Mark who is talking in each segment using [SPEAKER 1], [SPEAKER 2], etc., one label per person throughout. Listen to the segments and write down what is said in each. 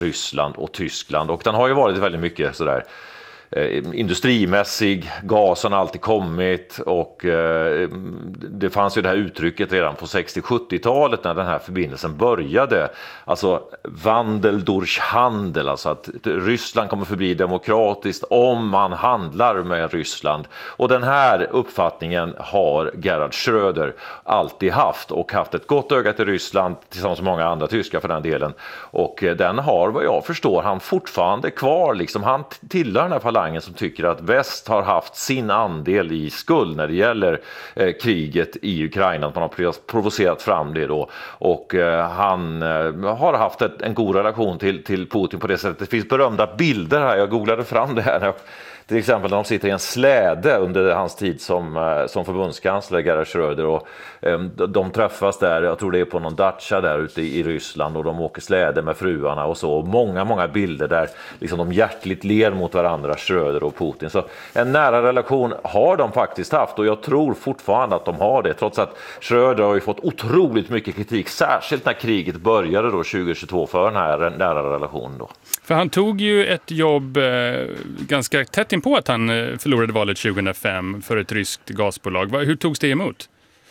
[SPEAKER 1] Ryssland och Tyskland, och den har ju varit väldigt mycket sådär industrimässig. Gasen har alltid kommit, och det fanns ju det här uttrycket redan på 60-70-talet när den här förbindelsen började, alltså Wandel durch Handel, alltså att Ryssland kommer förbli demokratiskt om man handlar med Ryssland. Och den här uppfattningen har Gerhard Schröder alltid haft, och haft ett gott öga till Ryssland tillsammans med många andra tyskar för den delen, och den har, vad jag förstår, han fortfarande kvar liksom. Han tillhör den här falangen som tycker att väst har haft sin andel i skuld när det gäller kriget i Ukraina, att man har provocerat fram det då, och han har haft en god relation till Putin på det sättet. Det finns berömda bilder här, jag googlade fram det här, till exempel när de sitter i en släde under hans tid som förbundskansler, Gerhard Schröder, och de träffas där, jag tror det är på någon dacha där ute i Ryssland, och de åker släde med fruarna och så, och många bilder där liksom de hjärtligt ler mot varandra, Schröder och Putin. Så en nära relation har de faktiskt haft, och jag tror fortfarande att de har det, trots att Schröder har ju fått otroligt mycket kritik, särskilt när kriget började då 2022, för den här nära relationen då.
[SPEAKER 2] För han tog ju ett jobb ganska tätt in på att han förlorade valet 2005 för ett ryskt gasbolag. Hur togs det emot?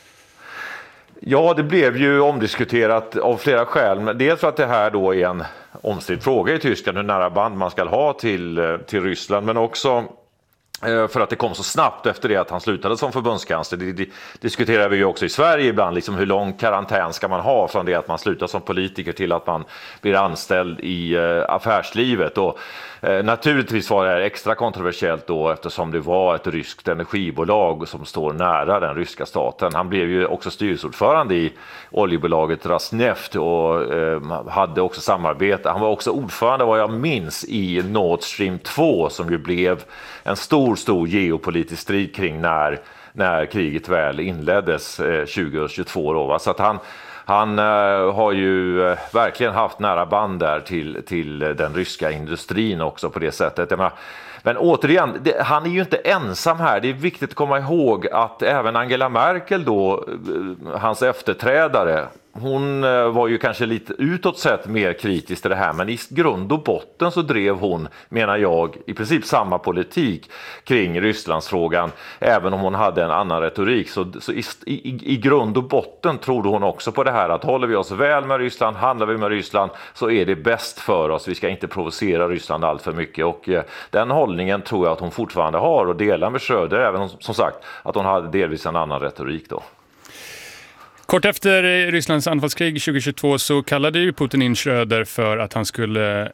[SPEAKER 1] Ja, det blev ju omdiskuterat av flera skäl. Men dels för att det här då är en omstridd fråga i Tyskland, hur nära band man ska ha till Ryssland, men också för att det kom så snabbt efter det att han slutade som förbundskansler. Det diskuterar vi ju också i Sverige ibland, liksom hur lång karantän ska man ha från det att man slutar som politiker till att man blir anställd i affärslivet. Och naturligtvis var det här extra kontroversiellt då, eftersom det var ett ryskt energibolag som står nära den ryska staten. Han blev ju också styrelseordförande i oljebolaget Rosneft och hade också samarbete. Han var också ordförande, vad jag minns, i Nord Stream 2, som ju blev en stor geopolitisk strid kring när kriget väl inleddes 2022 då, va? Så att han har ju verkligen haft nära band där till den ryska industrin också på det sättet. Men återigen, han är ju inte ensam här. Det är viktigt att komma ihåg att även Angela Merkel då, hans efterträdare, hon var ju kanske lite utåt sett mer kritisk till det här, men i grund och botten så drev hon, menar jag, i princip samma politik kring Rysslandsfrågan, även om hon hade en annan retorik. Så i grund och botten trodde hon också på det här, att håller vi oss väl med Ryssland, handlar vi med Ryssland, så är det bäst för oss. Vi ska inte provocera Ryssland allt för mycket, och den hållningen tror jag att hon fortfarande har och delar med Schröder, även som sagt att hon hade delvis en annan retorik då.
[SPEAKER 2] Kort efter Rysslands anfallskrig 2022 så kallade ju Putin in Schröder för att han skulle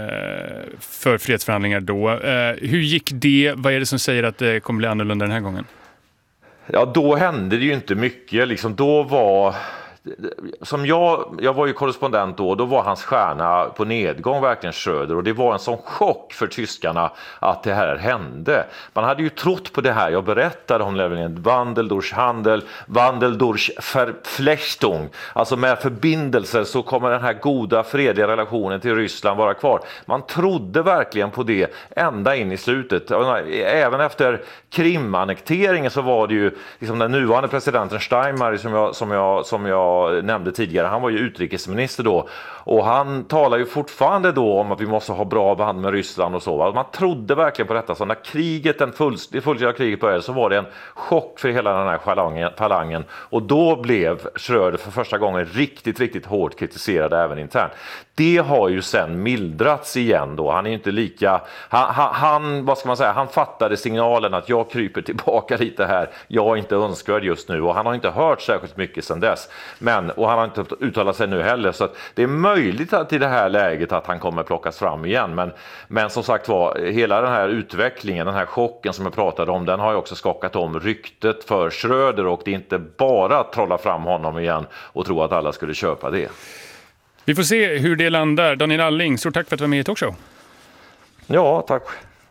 [SPEAKER 2] för fredsförhandlingar då. Hur gick det? Vad är det som säger att det kommer bli annorlunda den här gången?
[SPEAKER 1] Ja, då hände det ju inte mycket. Liksom, då var... Som jag var ju korrespondent då var hans stjärna på nedgång verkligen, Schröder, och det var en sån chock för tyskarna att det här hände. Man hade ju trott på det här, jag berättade om nämligen Wandel durch Handel, Wandel durch Verflechtung, alltså med förbindelser så kommer den här goda fredliga relationen till Ryssland vara kvar. Man trodde verkligen på det ända in i slutet. Även efter Krimannekteringen så var det ju liksom den nuvarande presidenten Steinmeier som jag nämnde tidigare, han var ju utrikesminister då, och han talar ju fortfarande då om att vi måste ha bra band med Ryssland och så. Man trodde verkligen på detta, så när det fullständiga kriget började så var det en chock för hela den här falangen, och då blev Schröder för första gången riktigt hårt kritiserad även internt. Det har ju sen mildrats igen då. Han är inte lika, vad ska man säga, han fattade signalen att jag kryper tillbaka lite här, jag är inte önskvärd just nu, och han har inte hört särskilt mycket sedan dess. Och han har inte uttalat sig nu heller, så att det är möjligt att i det här läget att han kommer plockas fram igen, men som sagt var, hela den här utvecklingen, den här chocken som jag pratade om, den har ju också skakat om ryktet för Schröder, och det är inte bara att trolla fram honom igen och tro att alla skulle köpa det.
[SPEAKER 2] Vi får se hur det landar. Daniel Alling, stort tack för att du var med i Talkshow.
[SPEAKER 1] Ja, tack.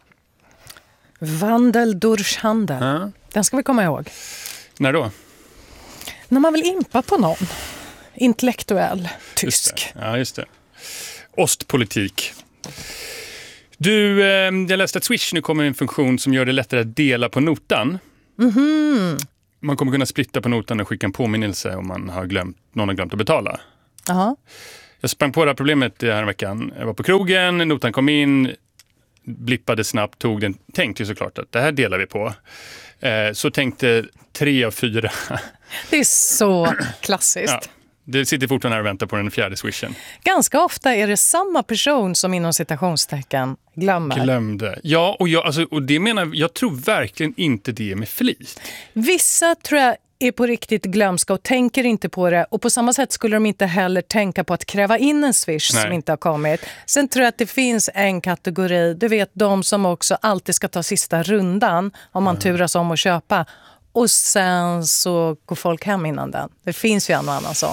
[SPEAKER 3] Wandel durch Handel. Den ska vi komma ihåg.
[SPEAKER 2] När då?
[SPEAKER 3] När man vill impa på någon. Intellektuell, tysk.
[SPEAKER 2] Ja, just det. Ostpolitik. Du, jag läste att Swish nu kommer en funktion som gör det lättare att dela på notan. Man kommer kunna splitta på notan och skicka en påminnelse om någon har glömt att betala.
[SPEAKER 3] Aha.
[SPEAKER 2] Jag sprang på det här problemet den här veckan. Jag var på krogen, notan kom in, blippade snabbt, tog den. Tänkte ju såklart att det här delar vi på. Så tänkte 3 av 4.
[SPEAKER 3] Det är så klassiskt.
[SPEAKER 2] Ja, det sitter fortfarande här och väntar på den 4:e swishen.
[SPEAKER 3] Ganska ofta är det samma person som inom citationstecken
[SPEAKER 2] glömde. Ja, och det menar jag tror verkligen inte det med flit.
[SPEAKER 3] Vissa tror jag är på riktigt glömska och tänker inte på det. Och på samma sätt skulle de inte heller tänka på att kräva in en swish som inte har kommit. Sen tror jag att det finns en kategori, du vet de som också alltid ska ta sista rundan om man turas om att köpa. Och sen så går folk hem innan den. Det finns ju en och annan sån.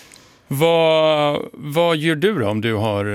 [SPEAKER 2] Vad gör du då om du har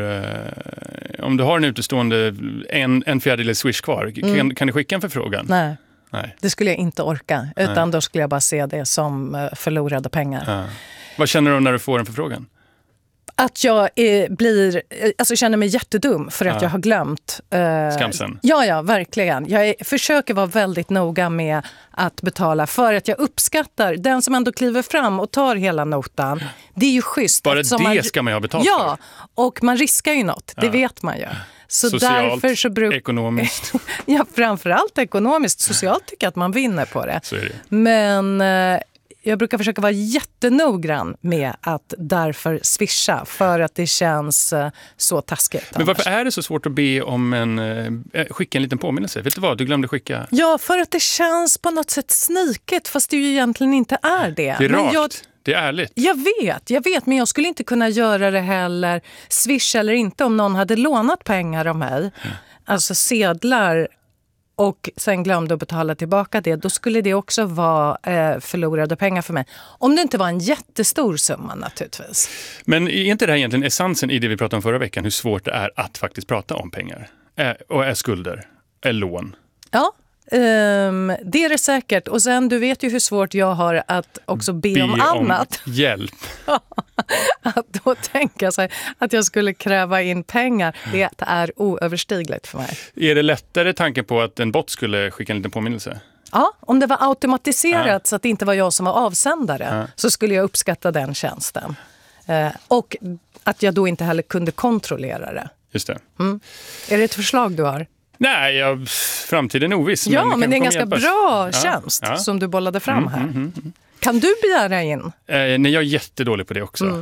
[SPEAKER 2] en utestående en fjärdedel swish kvar? Kan du skicka en förfrågan?
[SPEAKER 3] Nej. Det skulle jag inte orka. Utan då skulle jag bara se det som förlorade pengar.
[SPEAKER 2] Ja. Vad känner du när du får en förfrågan?
[SPEAKER 3] Att jag känner mig jättedum för att jag har glömt.
[SPEAKER 2] Skamsen.
[SPEAKER 3] Ja, verkligen. Jag försöker vara väldigt noga med att betala för att jag uppskattar den som ändå kliver fram och tar hela notan. Det är ju schysst.
[SPEAKER 2] Bara det ska man ju ha betalt för.
[SPEAKER 3] Ja, och man riskar ju något. Det vet man ju. Så
[SPEAKER 2] socialt,
[SPEAKER 3] därför så
[SPEAKER 2] ekonomiskt.
[SPEAKER 3] Ja, framförallt ekonomiskt. Socialt tycker jag att man vinner på det.
[SPEAKER 2] Så är det.
[SPEAKER 3] Men jag brukar försöka vara jättenogrann med att därför swisha. För att det känns så taskigt.
[SPEAKER 2] Men varför är det så svårt att be om skicka en liten påminnelse? Vet du vad? Du glömde skicka.
[SPEAKER 3] Ja, för att det känns på något sätt sniket. Fast det ju egentligen inte är det.
[SPEAKER 2] Det är rakt. Det är ärligt.
[SPEAKER 3] Jag vet, men jag skulle inte kunna göra det heller, swish eller inte, om någon hade lånat pengar av mig. Alltså sedlar och sen glömde att betala tillbaka det. Då skulle det också vara förlorade pengar för mig. Om det inte var en jättestor summa naturligtvis.
[SPEAKER 2] Men är inte det här egentligen essensen i det vi pratade om förra veckan? Hur svårt det är att faktiskt prata om pengar? Och är skulder? Är lån?
[SPEAKER 3] Ja. Det är det säkert. Och sen, du vet ju hur svårt jag har att också be om annat.
[SPEAKER 2] Hjälp.
[SPEAKER 3] Att då tänka sig att jag skulle kräva in pengar, det är oöverstigligt för mig.
[SPEAKER 2] Är det lättare tanken på att en bot skulle skicka en liten påminnelse?
[SPEAKER 3] Ja, om det var automatiserat så att det inte var jag som var avsändare så skulle jag uppskatta den tjänsten. Och att jag då inte heller kunde kontrollera det.
[SPEAKER 2] Just det.
[SPEAKER 3] Är det ett förslag du har?
[SPEAKER 2] Nej, framtiden är oviss.
[SPEAKER 3] Ja, men det är en ganska bra tjänst som du bollade fram här. Kan du begära in?
[SPEAKER 2] Nej, jag är jättedålig på det också.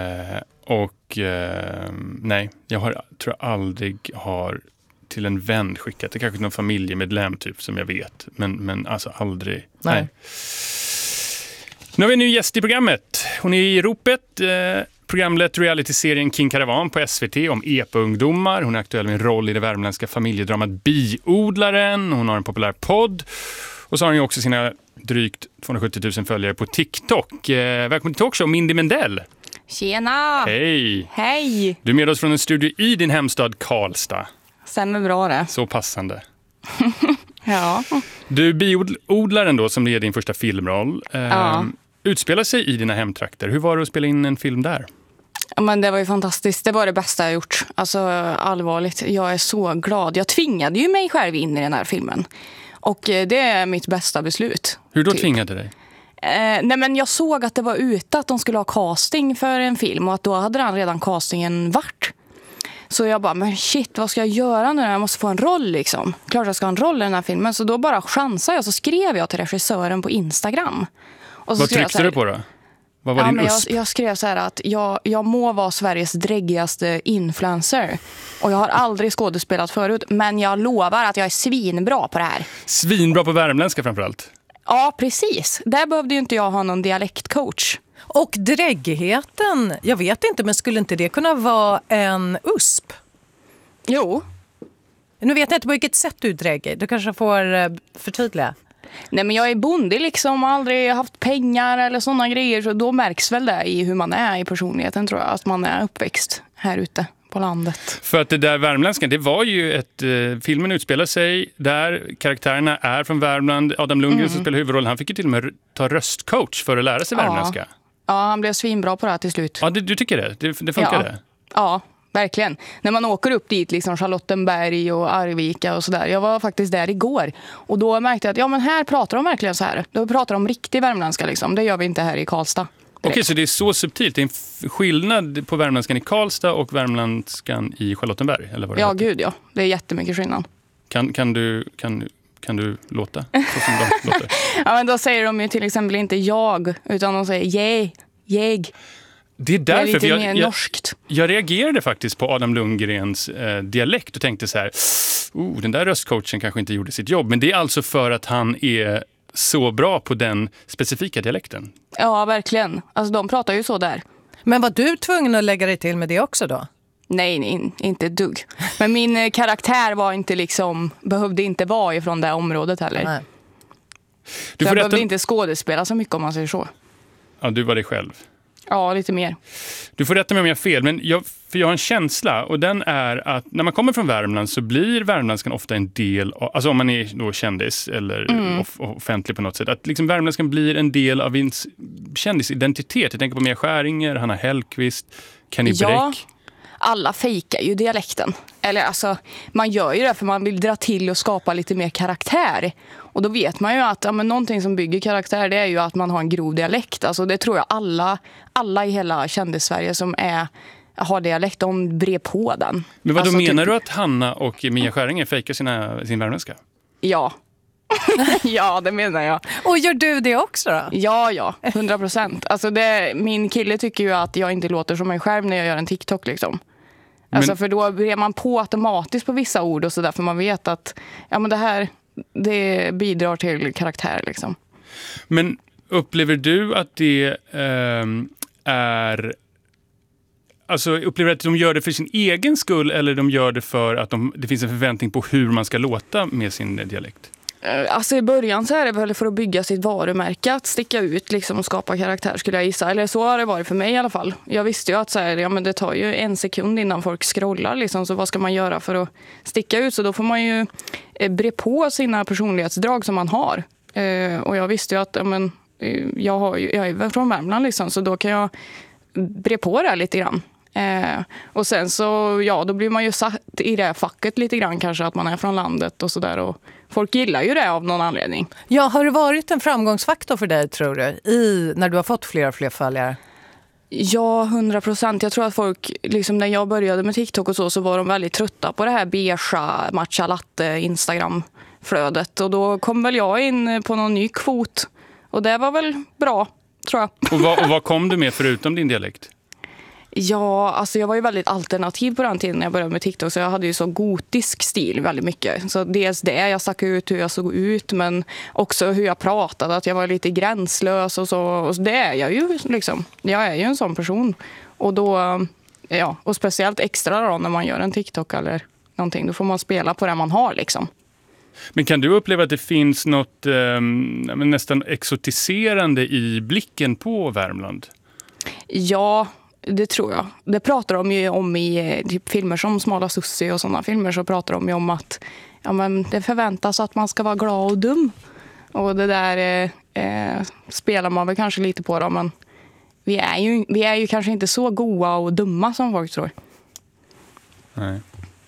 [SPEAKER 2] Nej, tror jag aldrig har till en vän skickat. Det är kanske någon familjemedlem typ som jag vet. Men alltså aldrig. Nej. Nu har vi en ny gäst i programmet. Hon är i ropet. Programlett realityserien King Caravan på SVT om EPA-ungdomar. Hon är aktuell med en roll i det värmländska familjedramat Biodlaren. Hon har en populär podd. Och så har hon ju också sina drygt 270 000 följare på TikTok. Välkommen till talkshow, Mindy Mendell.
[SPEAKER 4] Tjena!
[SPEAKER 2] Hej!
[SPEAKER 4] Hej!
[SPEAKER 2] Du är med oss från en studio i din hemstad Karlstad.
[SPEAKER 4] Stämmer bra det.
[SPEAKER 2] Så passande.
[SPEAKER 4] Ja.
[SPEAKER 2] Du, Biodlaren då, som är din första filmroll. Utspelar sig i dina hemtrakter. Hur var det att spela in en film där?
[SPEAKER 4] Ja, men det var ju fantastiskt. Det var det bästa jag gjort. Alltså allvarligt. Jag är så glad. Jag tvingade ju mig själv in i den här filmen. Och det är mitt bästa beslut.
[SPEAKER 2] Hur då tvingade dig?
[SPEAKER 4] Nej, men jag såg att det var ute att de skulle ha casting för en film. Och att då hade den redan castingen varit. Så jag bara, men shit, vad ska jag göra nu? Jag måste få en roll liksom. Klart jag ska ha en roll i den här filmen. Så då bara chansade jag. Så skrev jag till regissören på Instagram. Och så
[SPEAKER 2] vad tryckte du på då? Vad var din USP?
[SPEAKER 4] Jag skrev så här att jag må vara Sveriges dräggigaste influencer. Och jag har aldrig skådespelat förut. Men jag lovar att jag är svinbra på det här.
[SPEAKER 2] Svinbra på värmländska framförallt?
[SPEAKER 4] Ja, precis. Där behövde ju inte jag ha någon dialektcoach.
[SPEAKER 3] Och dräggigheten, jag vet inte, men skulle inte det kunna vara en USP?
[SPEAKER 4] Jo.
[SPEAKER 3] Nu vet jag inte på vilket sätt du är dräggig. Du kanske får förtydliga.
[SPEAKER 4] Nej, men jag är bonde liksom, aldrig haft pengar eller sådana grejer. Så då märks väl det i hur man är i personligheten, tror jag. Att man är uppväxt här ute på landet. För
[SPEAKER 2] att det där värmländska, det var ju filmen utspelar sig där. Karaktärerna är från Värmland. Adam Lundgren som spelar huvudrollen, han fick ju till och med ta röstcoach för att lära sig värmländska.
[SPEAKER 4] Ja, han blev svinbra på det här till slut.
[SPEAKER 2] Ja, du tycker det? Det funkar det?
[SPEAKER 4] Ja, verkligen. När man åker upp dit, liksom Charlottenberg och Arvika och sådär. Jag var faktiskt där igår. Och då märkte jag att men här pratar de verkligen så här. Då pratar de riktig värmländska liksom. Det gör vi inte här i Karlstad.
[SPEAKER 2] Okej, så det är så subtilt. Det är en skillnad på värmländskan i Karlstad och värmländskan i Charlottenberg? Eller vad det
[SPEAKER 4] Ja,
[SPEAKER 2] heter.
[SPEAKER 4] gud ja. Det är jättemycket skillnad.
[SPEAKER 2] Kan du låta så som de låter?
[SPEAKER 4] Ja, men då säger de ju till exempel inte jag, utan de säger jag.
[SPEAKER 2] Det är därför
[SPEAKER 4] lite
[SPEAKER 2] för
[SPEAKER 4] mer norskt.
[SPEAKER 2] Jag reagerade faktiskt på Adam Lundgrens dialekt och tänkte så här, den där röstcoachen kanske inte gjorde sitt jobb. Men det är alltså för att han är så bra på den specifika dialekten.
[SPEAKER 4] Ja, verkligen. Alltså de pratar ju så där.
[SPEAKER 3] Men var du tvungen att lägga dig till med det också då?
[SPEAKER 4] Nej, inte ett dugg. Men min karaktär var inte behövde inte vara ifrån det området heller.
[SPEAKER 3] Nej.
[SPEAKER 4] Jag behövde inte skådespela så mycket om man säger så.
[SPEAKER 2] Ja, du var dig själv.
[SPEAKER 4] Ja, lite mer.
[SPEAKER 2] Du får rätta mig om jag har fel, men jag har en känsla och den är att när man kommer från Värmland så blir värmländskan ofta en del av, alltså om man är då kändis eller offentlig på något sätt, att liksom värmländskan blir en del av en kändisidentitet. Jag tänker på Mia Skäringer, Hanna Hellquist, Kenny Bräck.
[SPEAKER 4] Alla fejkar ju dialekten. Eller alltså, man gör ju det för man vill dra till och skapa lite mer karaktär. Och då vet man ju att någonting som bygger karaktär, det är ju att man har en grov dialekt. Alltså det tror jag alla i hela kändis-Sverige som har dialekt, de brer på den.
[SPEAKER 2] Men vad
[SPEAKER 4] alltså,
[SPEAKER 2] menar du att Hanna och Mia Skäringer fejkar sin värmländska?
[SPEAKER 4] Ja. Ja, det menar jag.
[SPEAKER 3] Och gör du det också då?
[SPEAKER 4] Ja, 100%. Alltså min kille tycker ju att jag inte låter som mig själv när jag gör en TikTok liksom. Alltså för då brer man på automatiskt på vissa ord och så där, för man vet att det här det bidrar till karaktär liksom.
[SPEAKER 2] Men upplever du att det är... Alltså upplever du att de gör det för sin egen skull eller de gör det för att det finns en förväntning på hur man ska låta med sin dialekt?
[SPEAKER 4] Alltså i början så är det väl för att bygga sitt varumärke, att sticka ut liksom och skapa karaktär skulle jag gissa. Eller så har det varit för mig i alla fall. Jag visste ju att det tar ju 1 sekund innan folk scrollar liksom, så vad ska man göra för att sticka ut? Så då får man ju bre på sina personlighetsdrag som man har. Och jag visste ju att jag är väl från Värmland liksom, så då kan jag bre på det lite grann. Och sen så, då blir man ju satt i det facket lite grann kanske, att man är från landet och sådär, och folk gillar ju det av någon anledning.
[SPEAKER 3] Ja, har det varit en framgångsfaktor för dig, tror du, när du har fått fler och fler följare?
[SPEAKER 4] Ja, 100%. Jag tror att folk, liksom när jag började med TikTok och så var de väldigt trötta på det här beigea, matcha latte, Instagram-flödet. Och då kom väl jag in på någon ny kvot. Och det var väl bra, tror jag.
[SPEAKER 2] Och vad kom du med förutom din dialekt?
[SPEAKER 4] Ja, alltså jag var ju väldigt alternativ på den tiden när jag började med TikTok, så jag hade ju så gotisk stil väldigt mycket. Så dels det, jag stack ut hur jag såg ut, men också hur jag pratade, att jag var lite gränslös och så. Och det är jag ju liksom. Jag är ju en sån person. Och då, och speciellt extra då när man gör en TikTok eller någonting, då får man spela på det man har liksom.
[SPEAKER 2] Men kan du uppleva att det finns något nästan exotiserande i blicken på Värmland?
[SPEAKER 4] Ja, det tror jag. Det pratar de ju om i typ filmer som Smala Sussi och sådana filmer, så pratar de ju om att det förväntas att man ska vara glad och dum. Och det där spelar man väl kanske lite på då, men vi är ju kanske inte så goa och dumma som folk tror.
[SPEAKER 2] Nej.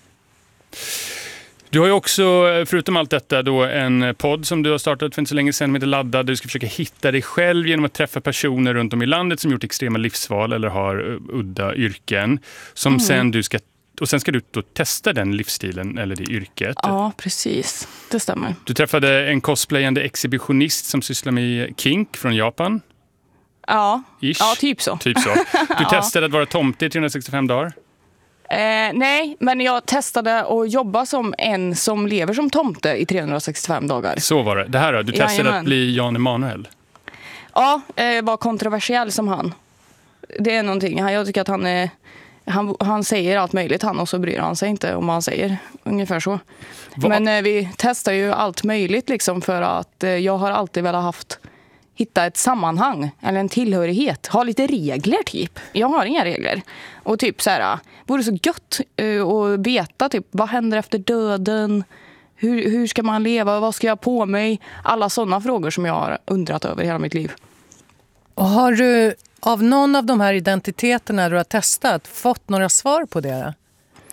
[SPEAKER 2] Du har ju också, förutom allt detta, då en podd som du har startat för inte så länge sedan, med Laddad. Du ska försöka hitta dig själv genom att träffa personer runt om i landet som gjort extrema livsval eller har udda yrken. Som sen ska du då testa den livsstilen eller det yrket.
[SPEAKER 4] Ja, precis. Det stämmer.
[SPEAKER 2] Du träffade en cosplayande exhibitionist som sysslar med kink från Japan.
[SPEAKER 4] Ja,
[SPEAKER 2] Ish.
[SPEAKER 4] ja typ så.
[SPEAKER 2] Du testade att vara tomte i 365 dagar.
[SPEAKER 4] Nej, men jag testade att jobba som en som lever som tomte i 365 dagar.
[SPEAKER 2] Så var det. Det här då, du testade att bli Jan Emanuel.
[SPEAKER 4] Ja, var kontroversiell som han. Det är någonting. Jag tycker att han säger allt möjligt och så bryr han sig inte om vad han säger. Ungefär så. Men vi testar ju allt möjligt liksom, för att jag har alltid velat hitta ett sammanhang eller en tillhörighet. Ha lite regler typ. Jag har inga regler. Och typ så här, vore så gött att veta typ, vad händer efter döden? Hur ska man leva? Vad ska jag på mig? Alla sådana frågor som jag har undrat över hela mitt liv.
[SPEAKER 3] Och har du av någon av de här identiteterna du har testat fått några svar på det?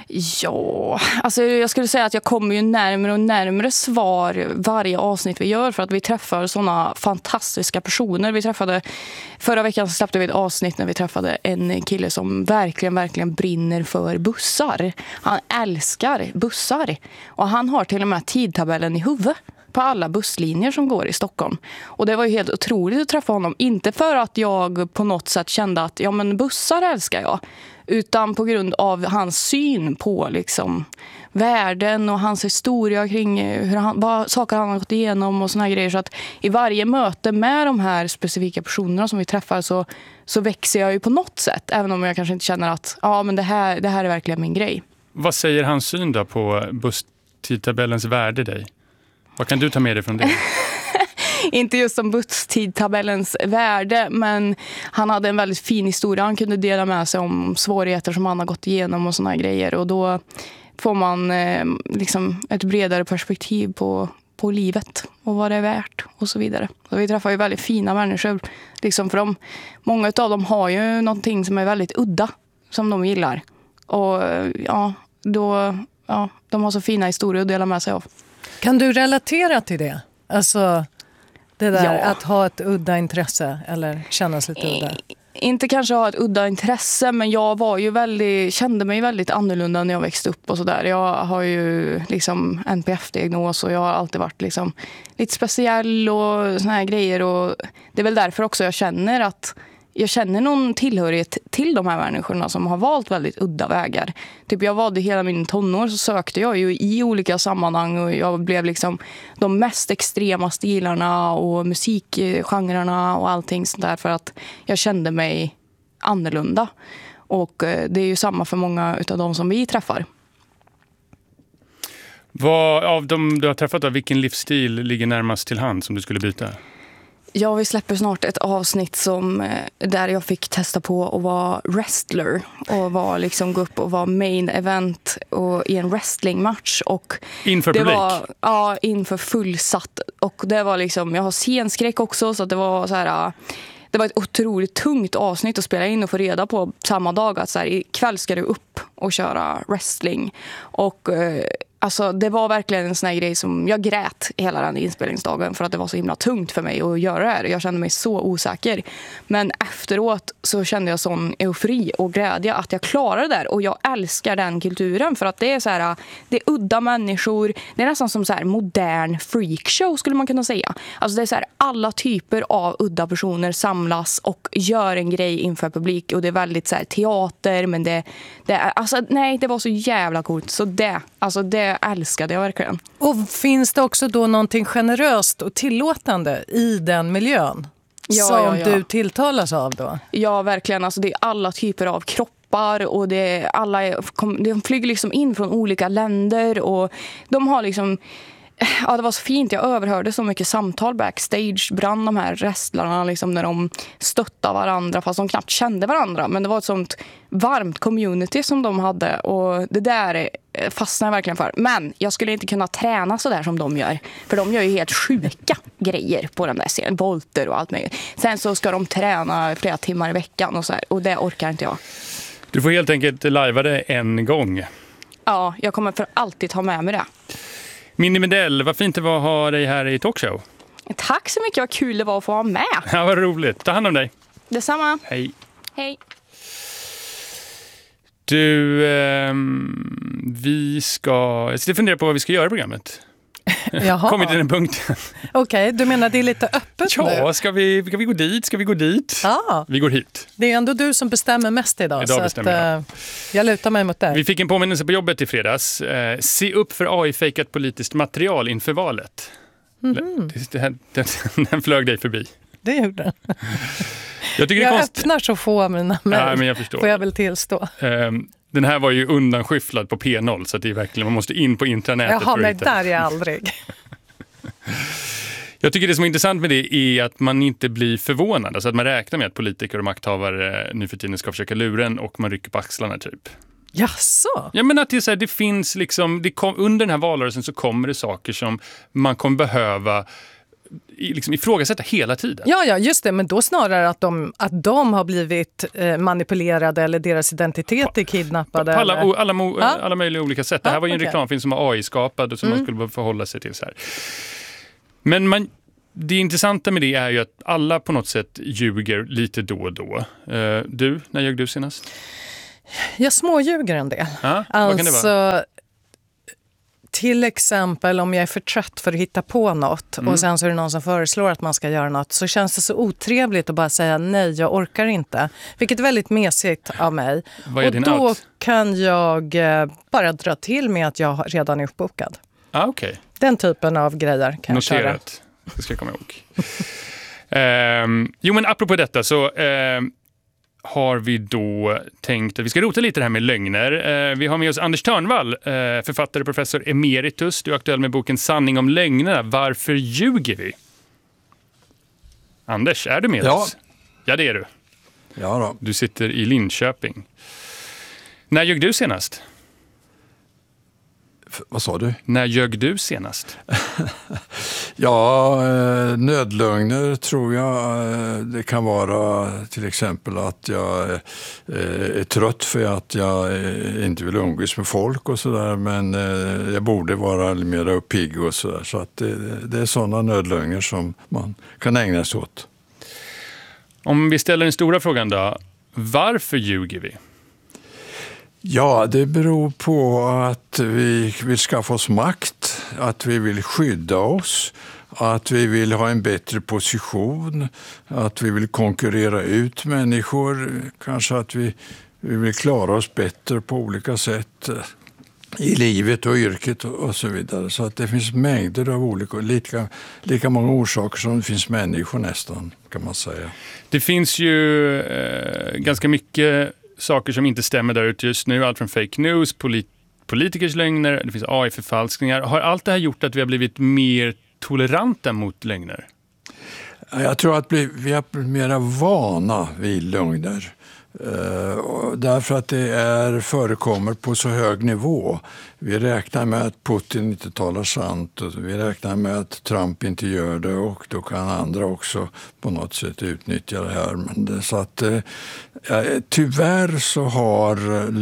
[SPEAKER 4] Ja, alltså jag skulle säga att jag kommer ju närmare och närmare svar varje avsnitt vi gör, för att vi träffar såna fantastiska personer. Förra veckan så släppte vi ett avsnitt när vi träffade en kille som verkligen brinner för bussar. Han älskar bussar och han har till och med tidtabellen i huvudet på alla busslinjer som går i Stockholm. Och det var ju helt otroligt att träffa honom. Inte för att jag på något sätt kände att bussar älskar jag, utan på grund av hans syn på liksom världen och hans historia kring vad saker han har gått igenom och såna här grejer. Så att i varje möte med de här specifika personerna som vi träffar så växer jag ju på något sätt, även om jag kanske inte känner att det här är verkligen min grej.
[SPEAKER 2] Vad säger hans syn då på busstidtabellens värde dig? Vad kan du ta med dig från det?
[SPEAKER 4] Inte just som busstidtabellens värde, men han hade en väldigt fin historia. Han kunde dela med sig om svårigheter som han har gått igenom och såna här grejer. Och då får man liksom ett bredare perspektiv på livet och vad det är värt och så vidare. Så vi träffar ju väldigt fina människor. Liksom, för många av dem har ju någonting som är väldigt udda som de gillar. Och de har så fina historier att dela med sig av.
[SPEAKER 3] Kan du relatera till det? Alltså det där att ha ett udda intresse eller kännas lite udda?
[SPEAKER 4] Inte kanske ha ett udda intresse, men jag var ju kände mig väldigt annorlunda när jag växte upp och sådär. Jag har ju liksom NPF-diagnos och jag har alltid varit liksom lite speciell och såna här grejer. Och det är väl därför också jag känner någon tillhörighet till de här människorna som har valt väldigt udda vägar. Typ jag valde hela min tonår, så sökte jag ju i olika sammanhang och jag blev liksom de mest extrema stilarna och musikgenrerna och allting sånt där, för att jag kände mig annorlunda. Och det är ju samma för många utav de som vi träffar.
[SPEAKER 2] Vad av dem du har träffat, vilken livsstil ligger närmast till hand som du skulle byta?
[SPEAKER 4] Ja, vi släpper snart ett avsnitt där jag fick testa på att vara wrestler och gå upp och vara main event i en wrestlingmatch. Och
[SPEAKER 2] inför publik?
[SPEAKER 4] Ja, inför fullsatt. Och det var liksom, jag har scenskräck också, så att det var så här. Det var ett otroligt tungt avsnitt att spela in och få reda på samma dag att så här, ikväll ska du upp och köra wrestling. Och alltså, det var verkligen en sån här grej som jag grät hela den inspelningsdagen, för att det var så himla tungt för mig att göra det här. Jag kände mig så osäker. Men efteråt så kände jag sån eufori och glädje att jag klarade det där. Och jag älskar den kulturen, för att det är så här, det är udda människor. Det är nästan som så här modern freakshow skulle man kunna säga. Alltså det är så här, alla typer av udda personer samlas och gör en grej inför publik. Och det är väldigt så här teater, men det var så jävla coolt. Så det älskade jag verkligen. Och
[SPEAKER 3] finns det också då någonting generöst och tillåtande i den miljön som du tilltalas av då? Ja, verkligen. Alltså det är alla typer av kroppar och de flyger liksom in från olika länder och de har liksom... Ja, det var så fint. Jag överhörde så mycket samtal backstage bland de här wrestlarna liksom, när de stöttade varandra fast de knappt kände varandra. Men det var ett sånt varmt community som de hade, och det där fastnade jag verkligen för. Men jag skulle inte kunna träna så där som de gör, för de gör ju helt sjuka grejer på den där scenen, volter och allt möjligt. Sen så ska de träna flera timmar i veckan och så här, och det orkar inte jag.
[SPEAKER 2] Du får helt enkelt lajva det en gång.
[SPEAKER 4] Ja, jag kommer för alltid ha med mig det.
[SPEAKER 2] Minnie Medell, vad fint det var att ha dig här i Talkshow.
[SPEAKER 4] Tack så mycket, vad kul det var att få vara med.
[SPEAKER 2] Ja, vad roligt. Ta hand om dig.
[SPEAKER 4] Detsamma.
[SPEAKER 2] Hej.
[SPEAKER 4] Hej.
[SPEAKER 2] Du, jag ska fundera på vad vi ska göra i programmet.
[SPEAKER 3] Jaha.
[SPEAKER 2] Kommit till den punkten.
[SPEAKER 3] Okej, du menar det är lite öppet nu?
[SPEAKER 2] Ja, ska vi gå dit? Ska vi gå dit?
[SPEAKER 3] Ja.
[SPEAKER 2] Vi går hit.
[SPEAKER 3] Det är ändå du som bestämmer mest idag så
[SPEAKER 2] bestämmer
[SPEAKER 3] att, jag lutar mig mot dig.
[SPEAKER 2] Vi fick en påminnelse på jobbet i fredags. Se upp för AI-fejkat politiskt material inför valet. Den flög dig förbi.
[SPEAKER 3] Det gjorde den.
[SPEAKER 2] Jag
[SPEAKER 3] öppnar så få av mina mejl.
[SPEAKER 2] Ja, men jag förstår.
[SPEAKER 3] Får jag väl tillstå.
[SPEAKER 2] Den här var ju undanskyfflad på P0, så att det är verkligen, man måste in på intranätet.
[SPEAKER 3] Jaha, men där är jag aldrig.
[SPEAKER 2] Jag tycker det som är intressant med det är att man inte blir förvånad. Alltså att man räknar med att politiker och makthavare nu för tiden ska försöka lura en, och man rycker på axlarna typ.
[SPEAKER 3] Jaså?
[SPEAKER 2] Ja, men att det är så här, det finns liksom, under den här valrörelsen så kommer det saker som man kommer behöva liksom ifrågasätta hela tiden.
[SPEAKER 3] Ja, just det. Men då snarare att de har blivit manipulerade eller deras identitet är kidnappade.
[SPEAKER 2] På alla möjliga olika sätt. Det här var ju en reklamfilm som var AI-skapad och som man skulle förhålla sig till så här. Men det intressanta med det är ju att alla på något sätt ljuger lite då och då. När ljög du senast?
[SPEAKER 3] Jag småljuger en del.
[SPEAKER 2] Vad kan det vara?
[SPEAKER 3] Till exempel om jag är för trött för att hitta på något och sen så är det någon som föreslår att man ska göra något, så känns det så otrevligt att bara säga nej, jag orkar inte. Vilket är väldigt mesigt av mig.
[SPEAKER 2] Vad är
[SPEAKER 3] och
[SPEAKER 2] din
[SPEAKER 3] då
[SPEAKER 2] out?
[SPEAKER 3] kan jag bara dra till med att jag redan är uppbokad.
[SPEAKER 2] Okej.
[SPEAKER 3] Den typen av grejer kan jag köra.
[SPEAKER 2] Noterat. Det ska jag komma ihåg. Jo, men apropå detta så har vi då tänkt att vi ska rota lite det här med lögner. Vi har med oss Anders Törnvall, författare, professor emeritus. Du är aktuell med boken Sanning om lögnerna. Varför ljuger vi? Anders, är du med oss? Ja, det är du.
[SPEAKER 5] Ja då.
[SPEAKER 2] Du sitter i Linköping. När ljög du senast?
[SPEAKER 5] Vad sa du?
[SPEAKER 2] När ljög du senast?
[SPEAKER 5] Ja, nödlögner tror jag. Det kan vara till exempel att jag är trött för att jag inte vill umgås med folk och sådär. Men jag borde vara mer pigg och sådär. Så att det är sådana nödlögner som man kan ägna sig åt.
[SPEAKER 2] Om vi ställer den stora frågan då. Varför ljuger vi?
[SPEAKER 5] Ja, det beror på att vi vill skaffa oss makt, att vi vill skydda oss, att vi vill ha en bättre position, att vi vill konkurrera ut människor, kanske att vi vill klara oss bättre på olika sätt i livet och yrket och så vidare. Så att det finns mängder av olika, lika många orsaker som det finns människor nästan, kan man säga.
[SPEAKER 2] Det finns ju ganska mycket saker som inte stämmer där ute just nu. Allt från fake news, politikers lögner, det finns AI-förfalskningar. Har allt det här gjort att vi har blivit mer toleranta mot lögner?
[SPEAKER 5] Jag tror att vi har blivit mer vana vid lögner. Därför att det förekommer på så hög nivå. Vi räknar med att Putin inte talar sant och vi räknar med att Trump inte gör det, och då kan andra också på något sätt utnyttja det här. Men så att, tyvärr så har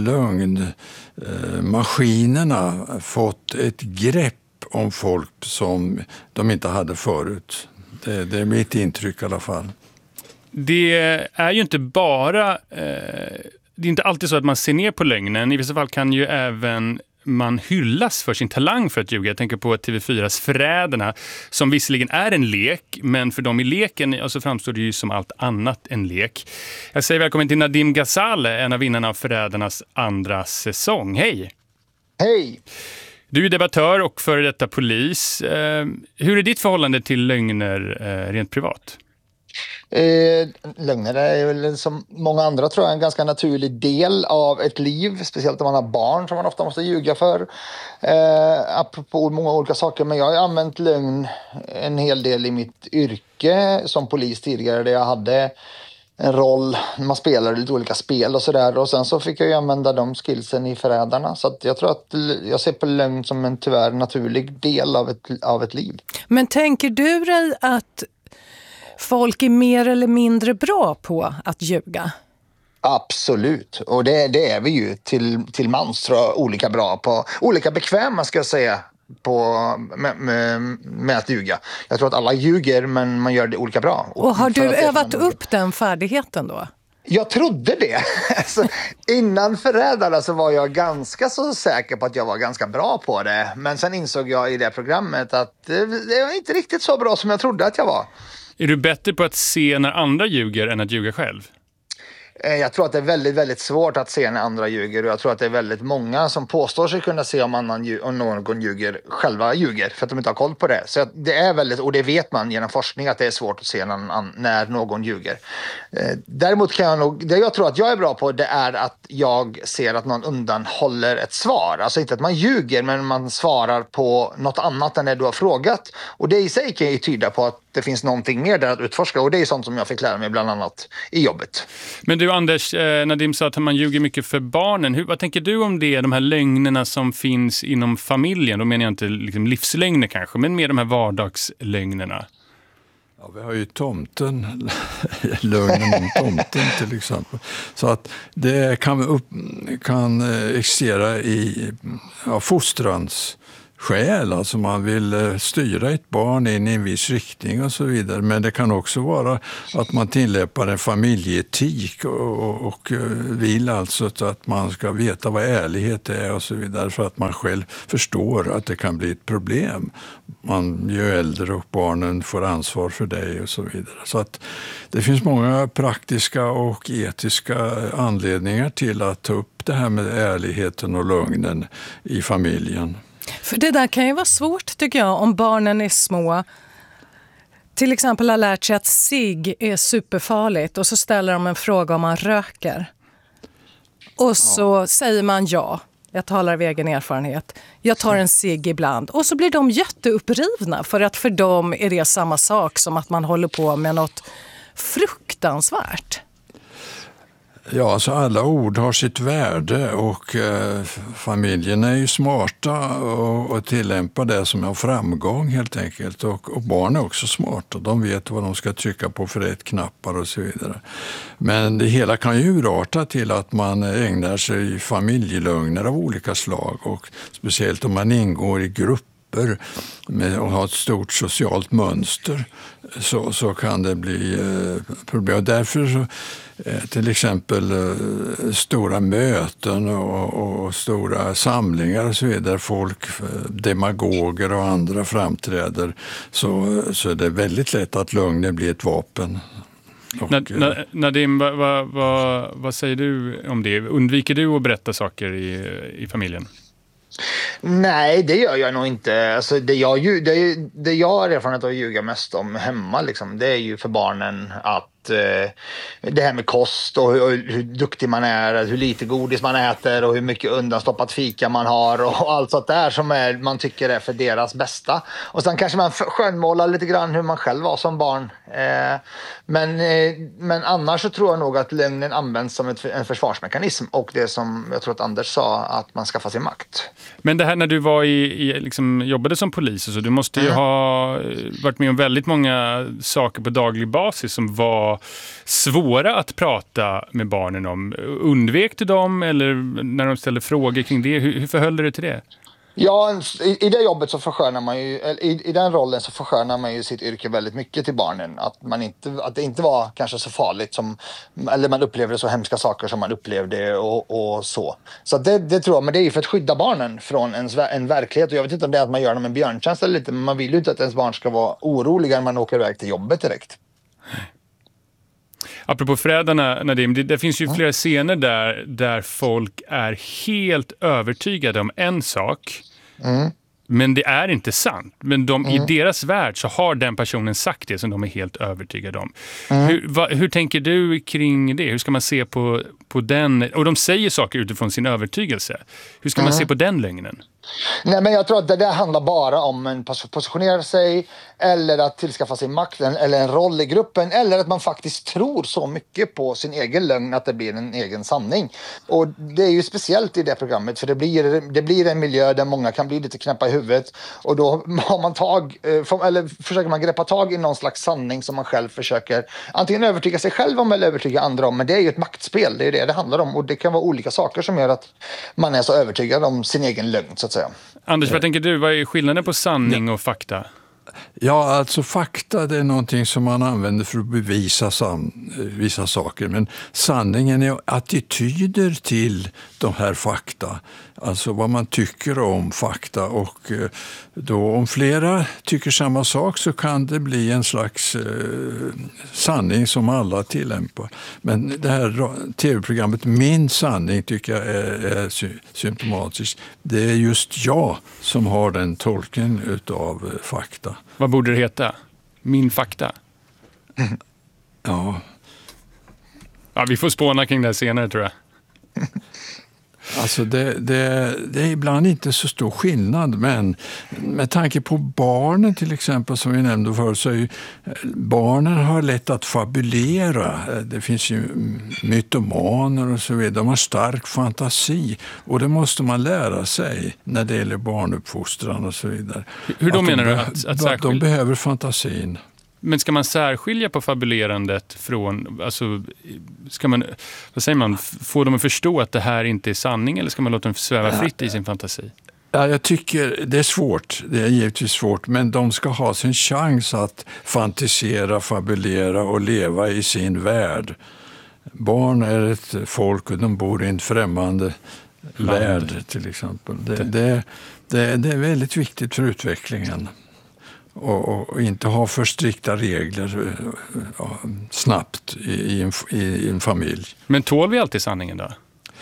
[SPEAKER 5] lögnmaskinerna fått ett grepp om folk som de inte hade förut. Det är mitt intryck i alla fall.
[SPEAKER 2] Det är ju inte bara, det är inte alltid så att man ser ner på lögnen. I vissa fall kan ju även man hyllas för sin talang för att ljuga. Jag tänker på TV4s Förrädarna, som visserligen är en lek, men för dem i leken så framstår det ju som allt annat än lek. Jag säger välkommen till Nadim Ghazaleh, en av vinnarna av Förrädarnas andra säsong. Hej!
[SPEAKER 6] Hej!
[SPEAKER 2] Du är debattör och före detta polis. Hur är ditt förhållande till lögner rent privat?
[SPEAKER 6] Lögner är väl som många andra, tror jag, en ganska naturlig del av ett liv, speciellt om man har barn som man ofta måste ljuga för, apropå många olika saker. Men jag har använt lögn en hel del i mitt yrke som polis tidigare, där jag hade en roll, man spelade lite olika spel och sådär, och sen så fick jag ju använda de skillsen i Förrädarna. Så att jag tror att jag ser på lögn som en tyvärr naturlig del av ett liv. Men
[SPEAKER 3] tänker du dig att folk är mer eller mindre bra på att ljuga?
[SPEAKER 6] Absolut, och det är vi ju till mans, tror jag, olika bra på, olika bekväma ska jag säga, med att ljuga. Jag tror att alla ljuger, men man gör det olika bra.
[SPEAKER 3] Och har du övat upp den färdigheten då?
[SPEAKER 6] Jag trodde det. Alltså, innan Förrädarna så var jag ganska så säker på att jag var ganska bra på det. Men sen insåg jag i det programmet att det var inte riktigt så bra som jag trodde att jag var.
[SPEAKER 2] Är du bättre på att se när andra ljuger än att ljuga själv?
[SPEAKER 6] Jag tror att det är väldigt, väldigt svårt att se när andra ljuger, och jag tror att det är väldigt många som påstår sig kunna se om någon ljuger, själva ljuger, för att de inte har koll på det. Så det är väldigt, och det vet man genom forskning, att det är svårt att se när någon ljuger. Däremot kan jag nog, det jag tror att jag är bra på, det är att jag ser att någon undanhåller ett svar. Alltså inte att man ljuger, men man svarar på något annat än det du har frågat. Och det i sig kan ju tyda på att det finns någonting mer där att utforska, och det är sånt som jag fick lära mig bland annat i jobbet.
[SPEAKER 2] Men du Anders, Nadim sa att man ljuger mycket för barnen. Vad tänker du om det, de här lögnerna som finns inom familjen? Då menar jag inte liksom livslögner kanske, men mer de här vardagslögnerna.
[SPEAKER 5] Ja, vi har ju tomten, lögnen om tomten till exempel. Så att det kan existera i fostrans skäl, alltså man vill styra ett barn in i en viss riktning och så vidare. Men det kan också vara att man tillämpar en familjeetik och vill alltså att man ska veta vad ärlighet är och så vidare, för att man själv förstår att det kan bli ett problem. Man blir ju äldre och barnen får ansvar för dig och så vidare. Så att det finns många praktiska och etiska anledningar till att ta upp det här med ärligheten och lögnen i familjen.
[SPEAKER 3] För det där kan ju vara svårt tycker jag om barnen är små. Till exempel har lärt sig att cigg är superfarligt och så ställer de en fråga om man röker. Och så säger man ja. Jag talar av egen erfarenhet. Jag tar en cigg ibland. Och så blir de jätteupprivna för att för dem är det samma sak som att man håller på med något fruktansvärt.
[SPEAKER 5] Ja, alltså alla ord har sitt värde och familjen är ju smarta och tillämpar det som är framgång helt enkelt. Och barn är också smarta, de vet vad de ska trycka på för rätt knappar och så vidare. Men det hela kan ju urarta till att man ägnar sig familjelögner av olika slag, och speciellt om man ingår i grupper och har ett stort socialt mönster så kan det bli problem. Och därför så, till exempel stora möten och stora samlingar och så vidare, folk, demagoger och andra framträder, så är det väldigt lätt att lögnen blir ett vapen.
[SPEAKER 2] Nadim, vad säger du om det? Undviker du att berätta saker i familjen?
[SPEAKER 6] Nej, det gör jag nog inte. Alltså, det jag har erfarenhet av att ljuga mest om hemma, liksom, det är ju för barnen att det här med kost och hur duktig man är, hur lite godis man äter och hur mycket undanstoppat fika man har och allt sånt där som man tycker är för deras bästa. Och sen kanske man skönmålar lite grann hur man själv var som barn. Men annars så tror jag nog att lögnen används som en försvarsmekanism, och det som jag tror att Anders sa, att man skaffar sin makt.
[SPEAKER 2] Men det här när du var liksom, jobbade som polis, så du måste ju ha varit med om väldigt många saker på daglig basis som var svåra att prata med barnen om. Undvek du dem, eller när de ställde frågor kring det? Hur förhöll du dig till det?
[SPEAKER 6] Ja, i det jobbet så förskönar man ju, i den rollen så förskönar man ju sitt yrke väldigt mycket till barnen. Att det inte var kanske så farligt som, eller man upplevde så hemska saker som man upplevde och så. Så det tror jag, men det är ju för att skydda barnen från en verklighet. Och jag vet inte om det är att man gör dem en björntjänst eller lite, men man vill ju inte att ens barn ska vara oroliga när man åker iväg till jobbet direkt.
[SPEAKER 2] Apropå förrädarna, Nadim, det finns ju flera scener där folk är helt övertygade om en sak, men det är inte sant. Men i deras värld så har den personen sagt det som de är helt övertygade om. Hur tänker du kring det? Hur ska man se på den? Och de säger saker utifrån sin övertygelse. Hur ska man se på den lögnen?
[SPEAKER 6] Nej, men jag tror att det handlar bara om en positionera sig, eller att tillskaffa sig makten eller en roll i gruppen, eller att man faktiskt tror så mycket på sin egen lögn att det blir en egen sanning. Och det är ju speciellt i det programmet, för det blir en miljö där många kan bli lite knäppa i huvudet, och då har man försöker man greppa tag i någon slags sanning som man själv försöker antingen övertyga sig själv om eller övertyga andra om. Men det är ju ett maktspel, det är det handlar om, och det kan vara olika saker som gör att man är så övertygad om sin egen lögn, så att säga.
[SPEAKER 2] Anders, vad tänker du? Vad är skillnaden på sanning och fakta?
[SPEAKER 5] Ja, alltså fakta, det är någonting som man använder för att bevisa vissa saker. Men sanningen är attityder till de här fakta. Alltså vad man tycker om fakta. Och då om flera tycker samma sak så kan det bli en slags sanning som alla tillämpar. Men det här tv-programmet Min sanning tycker jag är symptomatiskt. Det är just jag som har den tolkningen av fakta.
[SPEAKER 2] Vad borde det heta? Min fakta?
[SPEAKER 5] Ja.
[SPEAKER 2] Ja, vi får spåna kring det här senare, tror jag.
[SPEAKER 5] Alltså det är ibland inte så stor skillnad, men med tanke på barnen till exempel, som vi nämnde förut, så är ju barnen har lätt att fabulera. Det finns ju mytomaner och så vidare. De har stark fantasi, och det måste man lära sig när det gäller barnuppfostran och så vidare.
[SPEAKER 2] Hur då menar du?
[SPEAKER 5] De behöver fantasin.
[SPEAKER 2] Men ska man särskilja på fabulerandet från, alltså, ska man, vad säger man, få dem att förstå att det här inte är sanning, eller ska man låta dem sväva fritt i sin fantasi?
[SPEAKER 5] Ja, jag tycker det är svårt, det är givetvis svårt, men de ska ha sin chans att fantisera, fabulera och leva i sin värld. Barn är ett folk och de bor i en främmande värld till exempel. Det är väldigt viktigt för utvecklingen. Och inte ha för strikta regler snabbt i en familj.
[SPEAKER 2] Men tål vi alltid sanningen då?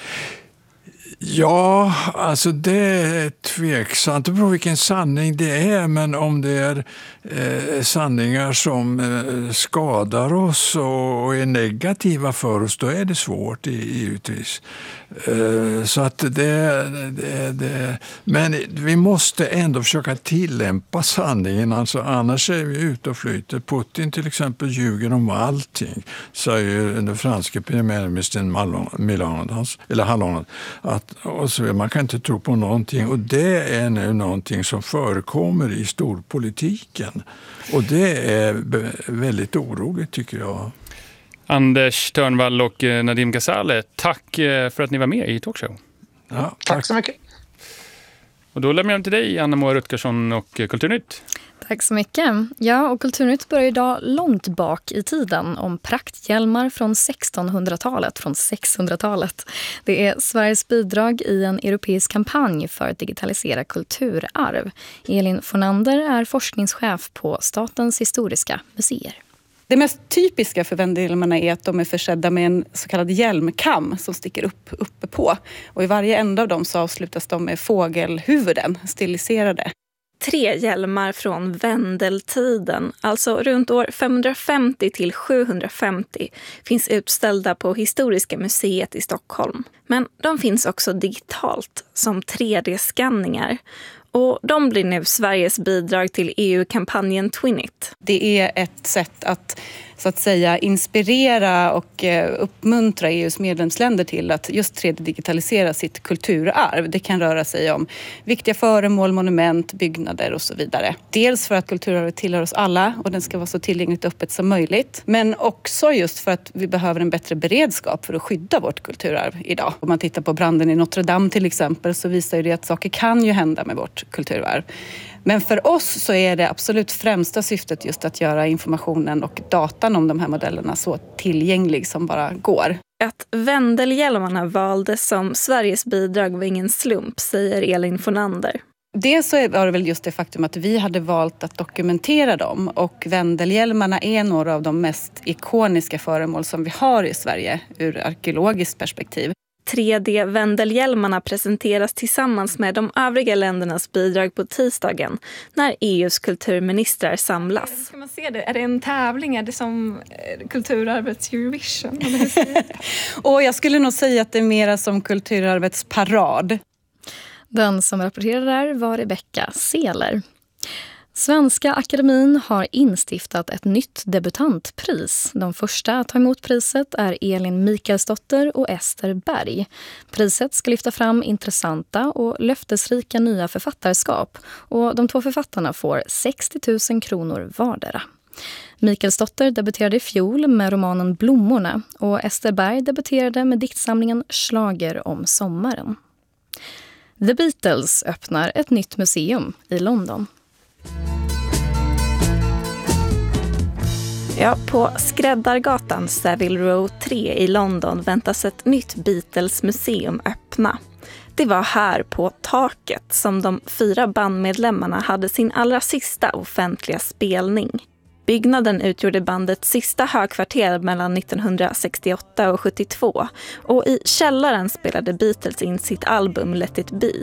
[SPEAKER 5] Ja, alltså det är tveksamt. Det beror vilken sanning det är, men om det är sanningar som skadar oss och är negativa för oss, då är det svårt givetvis. Så att men vi måste ändå försöka tillämpa sanningen, alltså annars är vi ute och flyter. Putin till exempel ljuger om allting, säger den franske premiärministern Hollande, och så man kan inte tro på någonting, och det är nu någonting som förekommer i storpolitiken, och det är väldigt oroligt tycker jag.
[SPEAKER 2] Anders Törnvall och Nadim Ghazaleh, tack för att ni var med i Talkshow.
[SPEAKER 5] Ja,
[SPEAKER 6] Tack så mycket.
[SPEAKER 2] Och då lämnar jag till dig, Anna-Moa Rutgersson och Kulturnytt.
[SPEAKER 7] Tack så mycket. Ja, och Kulturnytt börjar idag långt bak i tiden om prakthjälmar från 1600-talet, från 600-talet. Det är Sveriges bidrag i en europeisk kampanj för att digitalisera kulturarv. Elin Fornander är forskningschef på Statens historiska museer.
[SPEAKER 8] Det mest typiska för Wendelhjälmarna är att de är försedda med en så kallad hjälmkam som sticker uppe på. Och i varje ända av dem så avslutas de med fågelhuvuden, stiliserade.
[SPEAKER 9] 3 hjälmar från Wendeltiden, alltså runt år 550 till 750, finns utställda på Historiska museet i Stockholm. Men de finns också digitalt, som 3D-skanningar. Och de blir nu Sveriges bidrag till EU-kampanjen Twinit.
[SPEAKER 8] Det är ett sätt att så att säga inspirera och uppmuntra EUs medlemsländer till att just 3D-digitalisera sitt kulturarv. Det kan röra sig om viktiga föremål, monument, byggnader och så vidare. Dels för att kulturarvet tillhör oss alla och den ska vara så tillgängligt öppet som möjligt. Men också just för att vi behöver en bättre beredskap för att skydda vårt kulturarv idag. Om man tittar på branden i Notre Dame till exempel, så visar ju det att saker kan ju hända med vårt kulturarv. Men för oss så är det absolut främsta syftet just att göra informationen och datan om de här modellerna så tillgänglig som bara går.
[SPEAKER 9] Att Wendelhjälmarna valdes som Sveriges bidrag var ingen slump, säger Elin Fornander.
[SPEAKER 8] Det så var det väl just det faktum att vi hade valt att dokumentera dem, och Wendelhjälmarna är några av de mest ikoniska föremål som vi har i Sverige ur arkeologiskt perspektiv.
[SPEAKER 9] 3D-Wendelhjälmarna presenteras tillsammans med de övriga ländernas bidrag på tisdagen när EUs kulturministrar samlas.
[SPEAKER 10] Ska man se det? Är det en tävling? Är det som kulturarvets Eurovision?
[SPEAKER 8] Och jag skulle nog säga att det är mera som kulturarvets parad.
[SPEAKER 7] Den som rapporterade där var Rebecca Seler. Svenska Akademin har instiftat ett nytt debutantpris. De första att ta emot priset är Elin Mikaelsdotter och Ester Berg. Priset ska lyfta fram intressanta och löftesrika nya författarskap, och de 2 författarna får 60 000 kronor vardera. Mikaelsdotter debuterade i fjol med romanen Blommorna, och Ester Berg debuterade med diktsamlingen Schlager om sommaren. The Beatles öppnar ett nytt museum i London.
[SPEAKER 9] Ja, på Skräddargatan, Savile Row 3 i London väntas ett nytt Beatles-museum öppna. Det var här på taket som de 4 bandmedlemmarna hade sin allra sista offentliga spelning. Byggnaden utgjorde bandets sista högkvarter mellan 1968 och 72, och i källaren spelade Beatles in sitt album Let It Be.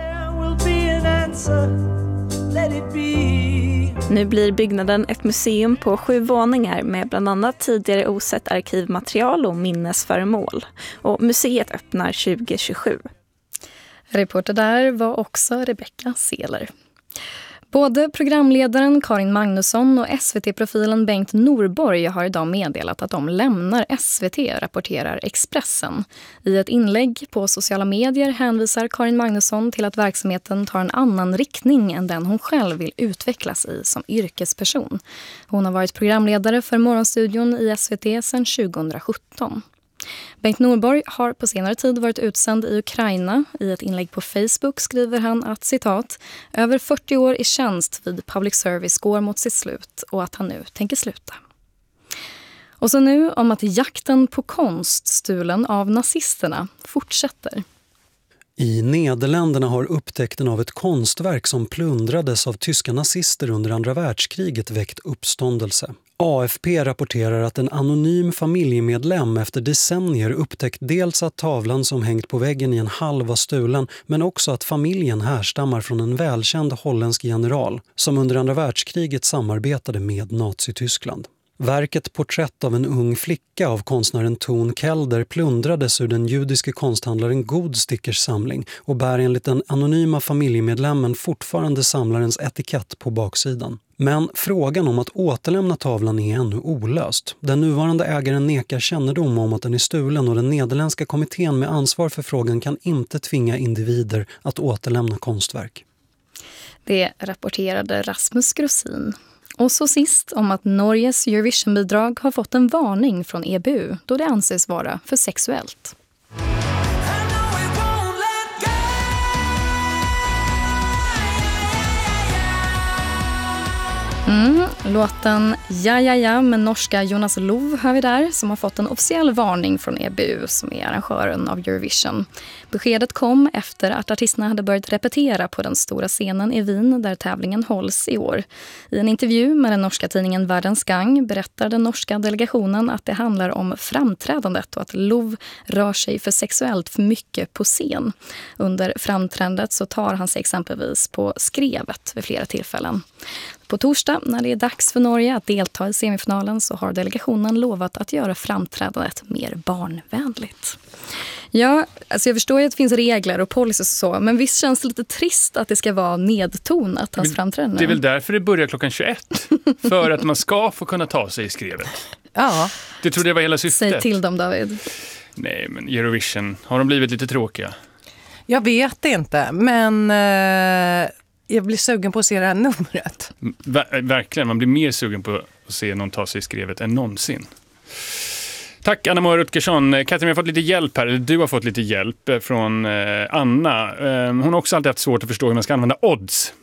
[SPEAKER 9] Nu blir byggnaden ett museum på 7 våningar med bland annat tidigare osett arkivmaterial och minnesföremål. Och museet öppnar 2027.
[SPEAKER 7] Reporter där var också Rebecca Seler. Både programledaren Karin Magnusson och SVT-profilen Bengt Norborg har idag meddelat att de lämnar SVT, rapporterar Expressen. I ett inlägg på sociala medier hänvisar Karin Magnusson till att verksamheten tar en annan riktning än den hon själv vill utvecklas i som yrkesperson. Hon har varit programledare för Morgonstudion i SVT sedan 2017. Bengt Norborg har på senare tid varit utsänd i Ukraina. I ett inlägg på Facebook skriver han att, citat, över 40 år i tjänst vid public service går mot sitt slut och att han nu tänker sluta. Och så nu om att jakten på konst stulen av nazisterna fortsätter.
[SPEAKER 11] I Nederländerna har upptäckten av ett konstverk som plundrades av tyska nazister under andra världskriget väckt uppståndelse. AFP rapporterar att en anonym familjemedlem efter decennier upptäckt dels att tavlan som hängt på väggen i en halv var stulen, men också att familjen härstammar från en välkänd holländsk general som under andra världskriget samarbetade med Nazityskland. Verket Porträtt av en ung flicka av konstnären Toon Kelder plundrades ur den judiske konsthandlaren Godstickers samling och bär enligt den anonyma familjemedlemmen fortfarande samlarens etikett på baksidan. Men frågan om att återlämna tavlan är ännu olöst. Den nuvarande ägaren nekar kännedom om att den är stulen och den nederländska kommittén med ansvar för frågan kan inte tvinga individer att återlämna konstverk.
[SPEAKER 7] Det rapporterade Rasmus Grossin. Och så sist om att Norges Eurovision-bidrag har fått en varning från EBU då det anses vara för sexuellt. Låten Ja ja ja med norska Jonas Lov hör vi där, som har fått en officiell varning från EBU som är arrangören av Eurovision. Beskedet kom efter att artisterna hade börjat repetera på den stora scenen i Wien där tävlingen hålls i år. I en intervju med den norska tidningen Världens Gang berättar den norska delegationen att det handlar om framträdandet och att Lov rör sig för sexuellt för mycket på scen. Under framträdandet så tar han sig exempelvis på skrevet vid flera tillfällen. På torsdag, när det är dags för Norge att delta i semifinalen, så har delegationen lovat att göra framträdandet mer barnvänligt. Ja, alltså jag förstår ju att det finns regler och policies och så, men visst känns det lite trist att det ska vara nedtonat, hans framträdande.
[SPEAKER 2] Det är väl därför det börjar klockan 21, för att man ska få kunna ta sig i skrevet.
[SPEAKER 3] Ja.
[SPEAKER 2] Det trodde jag var hela syftet.
[SPEAKER 7] Säg till dem, David.
[SPEAKER 2] Nej, men Eurovision, har de blivit lite tråkiga? Jag
[SPEAKER 3] vet inte, men jag blir sugen på att se det här numret.
[SPEAKER 2] Verkligen, man blir mer sugen på att se någon ta sig i skrevet än någonsin. Tack Anna-Maria Rutgersson. Katrin, jag har fått lite hjälp här, eller du har fått lite hjälp från Anna. Hon har också alltid haft svårt att förstå hur man ska använda odds.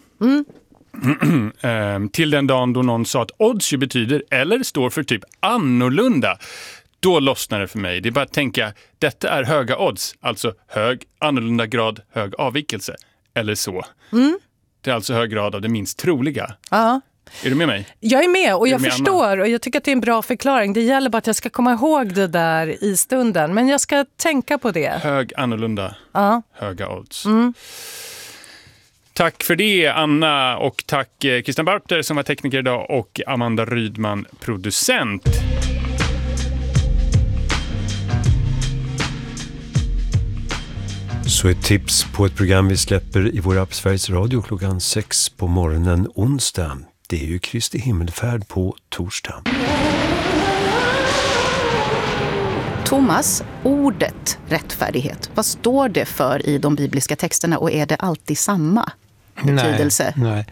[SPEAKER 2] Till den dagen då någon sa att odds ju betyder eller står för typ annorlunda. Då lossnar det för mig. Det är bara att tänka, detta är höga odds, alltså hög annorlunda grad, hög avvikelse. Eller så. Det är alltså hög grad av det minst troliga.
[SPEAKER 3] Ja.
[SPEAKER 2] Är du med mig?
[SPEAKER 3] Jag är med och jag förstår och jag tycker att det är en bra förklaring. Det gäller bara att jag ska komma ihåg det där i stunden. Men jag ska tänka på det.
[SPEAKER 2] Hög annorlunda, höga odds. Tack för det Anna och tack Christian Barter som var tekniker idag och Amanda Rydman producent.
[SPEAKER 12] Så ett tips på ett program vi släpper i vår app Sveriges Radio klockan 6 på morgonen onsdag. Det är ju Kristi himmelfärd på torsdag.
[SPEAKER 13] Thomas, ordet rättfärdighet, vad står det för i de bibliska texterna och är det alltid samma betydelse?
[SPEAKER 14] Nej.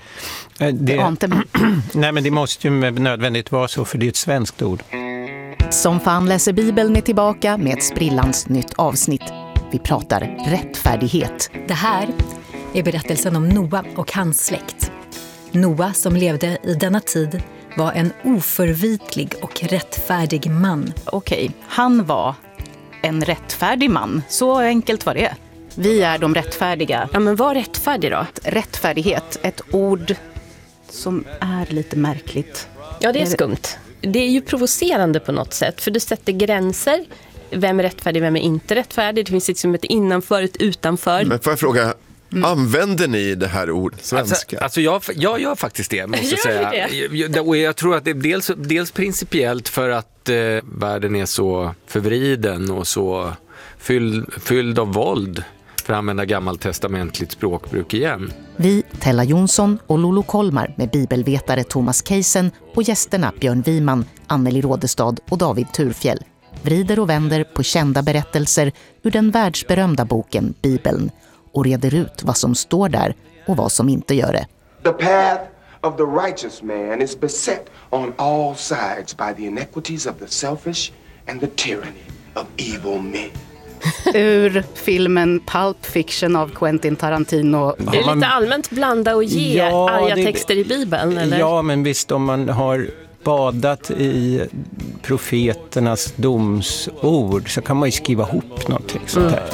[SPEAKER 14] Nej, men det måste ju nödvändigt vara så, för det är ett svenskt ord.
[SPEAKER 13] Som fan läser Bibeln är tillbaka med ett sprillans nytt avsnitt. Vi pratar rättfärdighet.
[SPEAKER 15] Det här är berättelsen om Noa och hans släkt. Noa som levde i denna tid var en oförvitlig och rättfärdig man.
[SPEAKER 13] Okej, han var en rättfärdig man. Så enkelt var det. Vi är de rättfärdiga.
[SPEAKER 16] Ja, men vad rättfärdig då?
[SPEAKER 13] Rättfärdighet, ett ord som är lite märkligt.
[SPEAKER 16] Ja, det är skumt. Det är ju provocerande på något sätt, för du sätter gränser. Vem är rättfärdig, vem är inte rättfärdig? Det finns liksom ett innanför, ett utanför.
[SPEAKER 17] Men får jag fråga, använder ni det här ordet svenska?
[SPEAKER 18] Alltså jag gör faktiskt det, måste jag säga. Och jag tror att det är dels principiellt för att världen är så förvriden och så fylld av våld, för att använda gammaltestamentligt språkbruk igen.
[SPEAKER 13] Vi, Tella Jonsson och Lolo Kolmar med bibelvetare Thomas Keisen och gästerna Björn Wiman, Anneli Rådestad och David Turfjell vrider och vänder på kända berättelser ur den världsberömda boken Bibeln och reder ut vad som står där och vad som inte gör det.
[SPEAKER 19] The path of the righteous man is beset on all sides by the iniquities of the selfish and the tyranny of evil men.
[SPEAKER 20] Ur filmen Pulp Fiction av Quentin Tarantino.
[SPEAKER 16] Det är lite allmänt blanda och ge arga texter i Bibeln, eller?
[SPEAKER 14] Ja, men visst, om man har badat i profeternas domsord så kan man ju skriva ihop någonting sånt här.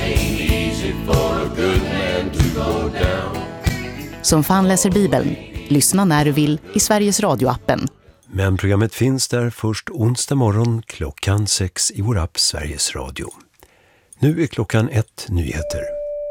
[SPEAKER 13] Som fan läser Bibeln. Lyssna när du vill i Sveriges Radio-appen.
[SPEAKER 12] Men programmet finns där först onsdag morgon 6:00 i vår app Sveriges Radio. Nu är 1:00 nyheter.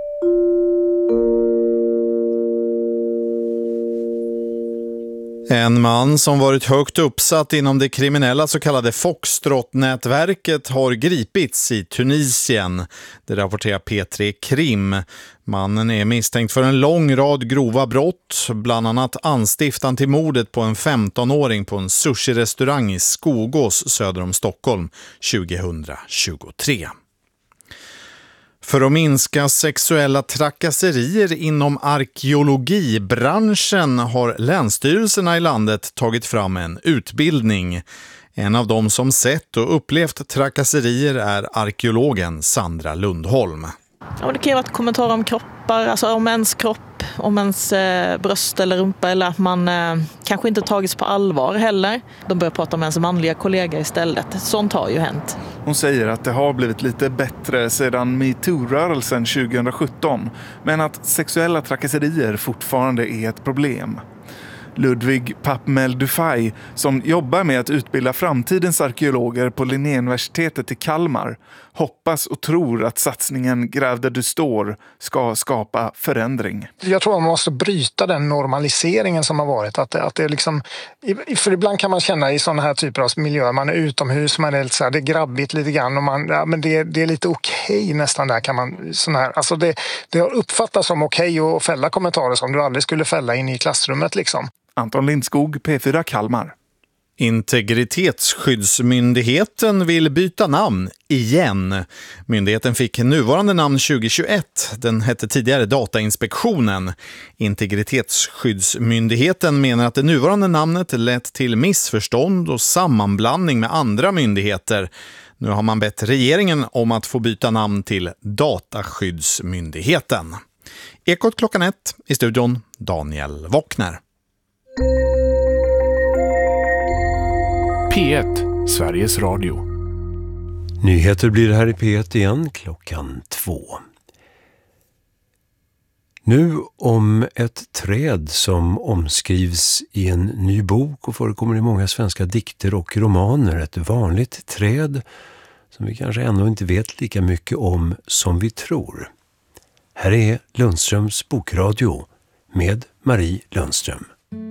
[SPEAKER 21] En man som varit högt uppsatt inom det kriminella så kallade Foxtrot-nätverket har gripits i Tunisien. Det rapporterar P3 Krim. Mannen är misstänkt för en lång rad grova brott, bland annat anstiftan till mordet på en 15-åring på en sushi-restaurang i Skogås söder om Stockholm 2023. För att minska sexuella trakasserier inom arkeologibranschen har länsstyrelserna i landet tagit fram en utbildning. En av dem som sett och upplevt trakasserier är arkeologen Sandra Lundholm.
[SPEAKER 22] Ja, det kan ju vara kommentarer om kroppar, alltså om ens kropp, om ens bröst eller rumpa, eller att man kanske inte tagits på allvar heller. De börjar prata om ens manliga kollega istället. Sånt har ju hänt.
[SPEAKER 23] Hon säger att det har blivit lite bättre sedan MeToo-rörelsen 2017, men att sexuella trakasserier fortfarande är ett problem. Ludvig Papmel-Dufay, som jobbar med att utbilda framtidens arkeologer på Linnéuniversitetet i Kalmar, hoppas och tror att satsningen Gräv där du står ska skapa förändring.
[SPEAKER 24] Jag tror man måste bryta den normaliseringen som har varit. Att det är liksom, för ibland kan man känna i sådana här typer av miljöer, man är utomhus, man är lite så här, det är grabbigt lite grann och men det är lite okej nästan där kan man sån här, alltså det har uppfattats som okej att fälla kommentarer som du aldrig skulle fälla in i klassrummet liksom.
[SPEAKER 23] Anton Lindskog, P4 Kalmar.
[SPEAKER 21] Integritetsskyddsmyndigheten vill byta namn igen. Myndigheten fick nuvarande namn 2021. Den hette tidigare Datainspektionen. Integritetsskyddsmyndigheten menar att det nuvarande namnet lett till missförstånd och sammanblandning med andra myndigheter. Nu har man bett regeringen om att få byta namn till Dataskyddsmyndigheten. Ekot 1:00 i studion Daniel Wockner.
[SPEAKER 25] P1, Sveriges Radio.
[SPEAKER 12] Nyheter blir det här i P1 igen 2:00. Nu om ett träd som omskrivs i en ny bok och förekommer i många svenska dikter och romaner. Ett vanligt träd som vi kanske ännu inte vet lika mycket om som vi tror. Här är Lundströms bokradio med Marie Lundström.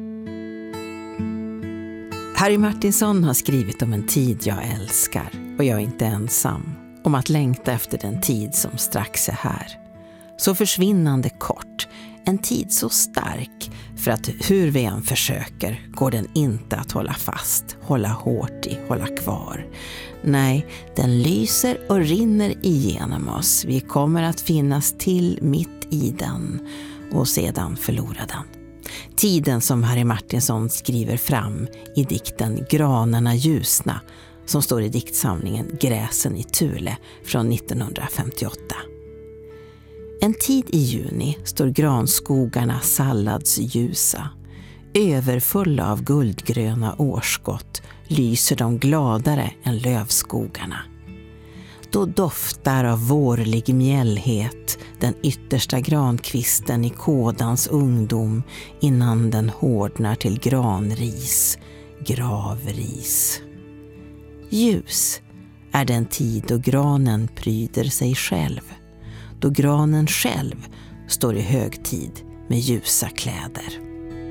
[SPEAKER 26] Harry Martinson har skrivit om en tid jag älskar och jag är inte ensam. Om att längta efter den tid som strax är här. Så försvinnande kort, en tid så stark för att hur vi än försöker går den inte att hålla fast, hålla hårt i, hålla kvar. Nej, den lyser och rinner igenom oss. Vi kommer att finnas till mitt i den och sedan förlora den. Tiden som Harry Martinson skriver fram i dikten Granarna ljusna som står i diktsamlingen Gräsen i Thule från 1958. En tid i juni står granskogarna salladsljusa. Överfulla av guldgröna årskott lyser de gladare än lövskogarna. Då doftar av vårlig mjällhet den yttersta grankvisten i kådans ungdom innan den hårdnar till granris, gravris. Ljus är den tid då granen pryder sig själv, då granen själv står i högtid med ljusa kläder.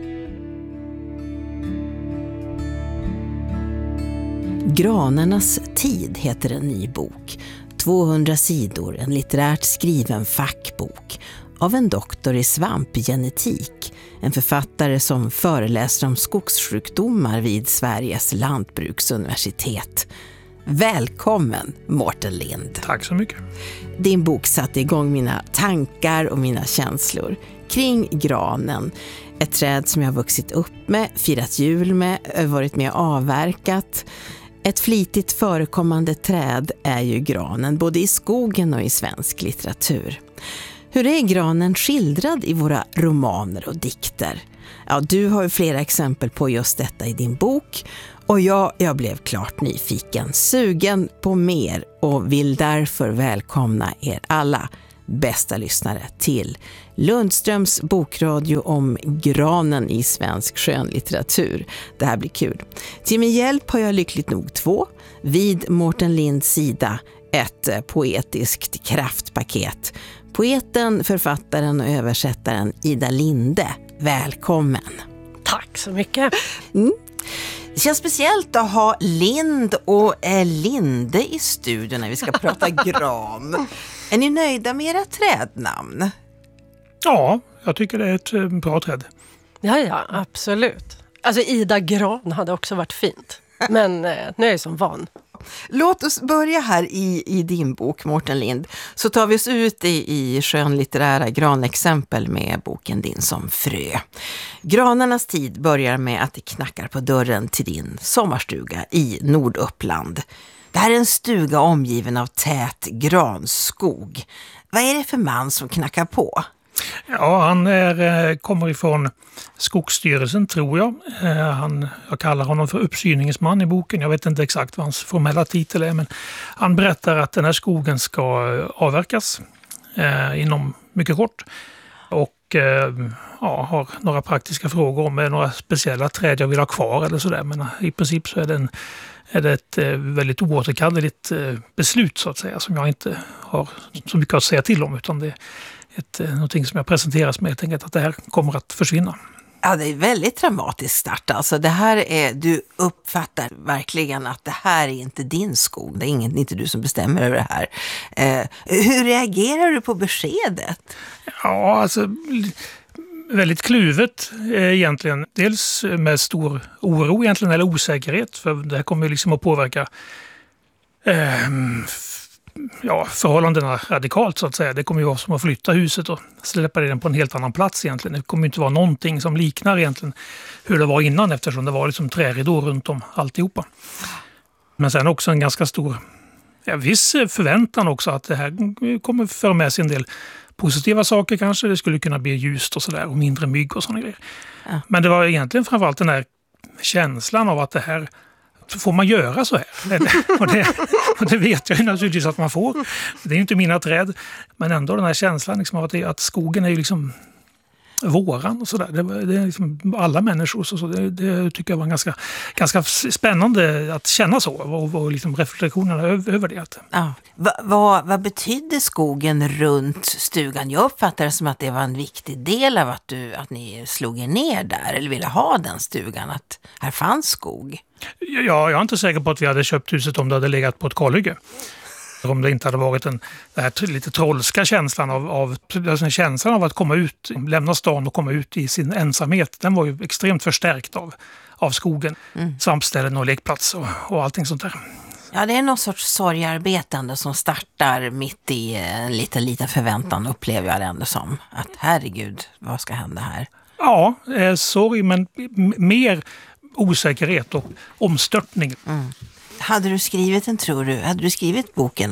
[SPEAKER 26] Granarnas tid heter en ny bok. 200 sidor, en litterärt skriven fackbok. av en doktor i svampgenetik, en författare som föreläser om skogssjukdomar vid Sveriges lantbruksuniversitet. Välkommen, Mårten Lind.
[SPEAKER 1] Tack så mycket.
[SPEAKER 26] Din bok satte igång mina tankar och mina känslor kring granen. Ett träd som jag har vuxit upp med, firat jul med, varit med och avverkat. Ett flitigt förekommande träd är ju granen, både i skogen och i svensk litteratur. Hur är granen skildrad i våra romaner och dikter? Ja, du har ju flera exempel på just detta i din bok. Och jag blev klart nyfiken, sugen på mer och vill därför välkomna er alla bästa lyssnare till Lundströms bokradio om granen i svensk skönlitteratur. Det här blir kul. Till min hjälp har jag lyckligt nog 2. Vid Mårten Linds sida ett poetiskt kraftpaket. Poeten, författaren och översättaren Ida Linde. Välkommen.
[SPEAKER 4] Tack så mycket.
[SPEAKER 26] Det känns speciellt att ha Lind och Linde i studion när vi ska prata gran. Är ni nöjda med era trädnamn?
[SPEAKER 1] Ja, jag tycker det är ett bra träd.
[SPEAKER 4] Ja, absolut. Alltså Ida Gran hade också varit fint. Men nu är jag som van.
[SPEAKER 26] Låt oss börja här i din bok, Mårten Lind. Så tar vi oss ut i skönlitterära granexempel med boken Din som frö. Granarnas tid börjar med att det knackar på dörren till din sommarstuga i Norduppland. Det här är en stuga omgiven av tät granskog. Vad är det för man som knackar på?
[SPEAKER 1] Ja, han kommer ifrån Skogsstyrelsen, tror jag. Jag kallar honom för uppsyningsman i boken. Jag vet inte exakt vad hans formella titel är, men han berättar att den här skogen ska avverkas inom mycket kort. Och har några praktiska frågor om några speciella träd jag vill ha kvar eller sådär. Men i princip så är det ett väldigt oåterkalleligt beslut, så att säga, som jag inte har så mycket att säga till om, utan det är någonting som jag presenteras med, helt enkelt, att det här kommer att försvinna.
[SPEAKER 26] Ja, det är väldigt dramatisk start. Alltså det här du uppfattar verkligen att det här är inte din skog. Det är inte du som bestämmer över det här. Hur reagerar du på beskedet?
[SPEAKER 1] Ja, alltså väldigt kluvet egentligen. Dels med stor oro egentligen, eller osäkerhet, för det här kommer liksom att påverka förhållandena radikalt, så att säga. Det kommer ju vara som att flytta huset och släppa det på en helt annan plats egentligen. Det kommer inte vara någonting som liknar egentligen hur det var innan, eftersom det var liksom träridå runt om alltihopa. Men sen också en ganska stor viss förväntan också att det här kommer föra med sig en del positiva saker kanske. Det skulle kunna bli ljust och sådär och mindre mygg och sådana grejer. Ja. Men det var egentligen framförallt den här känslan av att det här får man göra så här? och det vet jag ju naturligtvis att man får. Det är ju inte mina träd, men ändå den här känslan liksom av att skogen är ju liksom våran och sådär. Det är liksom alla människor, så det tycker jag var ganska spännande att känna så, och liksom reflektionerna över det.
[SPEAKER 26] Ja. Vad betydde skogen runt stugan? Jag uppfattar det som att det var en viktig del av att ni slog er ner där, eller ville ha den stugan, att här fanns skog.
[SPEAKER 1] Ja, jag är inte säker på att vi hade köpt huset om det hade legat på ett kalhygge. Om det inte hade varit den här lite trollska känslan känslan av att komma ut, lämna stan och komma ut i sin ensamhet. Den var ju extremt förstärkt av skogen, svampställen och lekplats och allting sånt där.
[SPEAKER 26] Ja, det är någon sorts sorgarbetande som startar mitt i en liten förväntan, upplever jag det ändå som. Att herregud, vad ska hända här?
[SPEAKER 1] Ja, sorg, men mer osäkerhet och omstörtning.
[SPEAKER 26] Hade du skrivit boken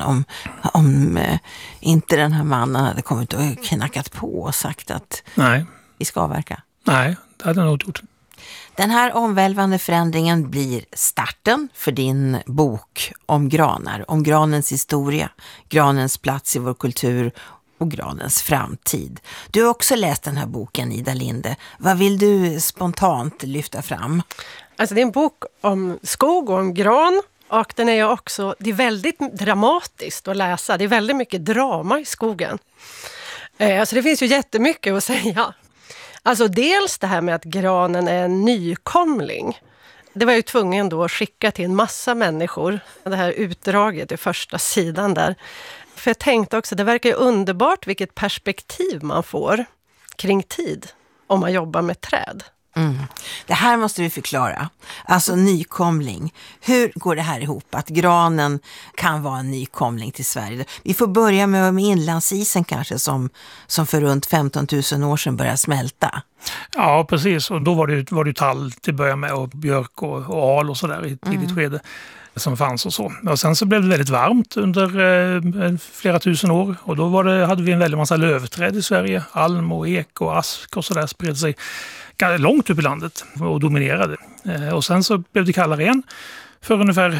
[SPEAKER 26] om inte den här mannen hade kommit och knackat på och sagt att vi ska avverka?
[SPEAKER 1] Nej, det hade jag nog gjort.
[SPEAKER 26] Den här omvälvande förändringen blir starten för din bok om granar, om granens historia, granens plats i vår kultur och granens framtid. Du har också läst den här boken, Ida Linde. Vad vill du spontant lyfta fram?
[SPEAKER 4] Alltså det är en bok om skog och om gran. Och den är ju också, det är väldigt dramatiskt att läsa. Det är väldigt mycket drama i skogen. Alltså det finns ju jättemycket att säga. Alltså dels det här med att granen är en nykomling. det var jag ju tvungen då att skicka till en massa människor, det här utdraget i första sidan där. För jag tänkte också, det verkar ju underbart vilket perspektiv man får kring tid om man jobbar med träd.
[SPEAKER 5] Det här måste vi förklara. Alltså nykomling. Hur går det här ihop? Att granen kan vara en nykomling till Sverige. Vi får börja med inlandsisen kanske som för runt 15 000 år sedan började smälta.
[SPEAKER 1] Ja, precis. Och då var det tall till att börja med och björk och al och sådär i ett tidigt skede som fanns och så. Och sen så blev det väldigt varmt under flera tusen år och då hade vi en väldigt massa lövträd i Sverige. Alm och ek och ask och sådär spred sig långt upp i landet och dominerade. Och sen så blev det kallare igen för ungefär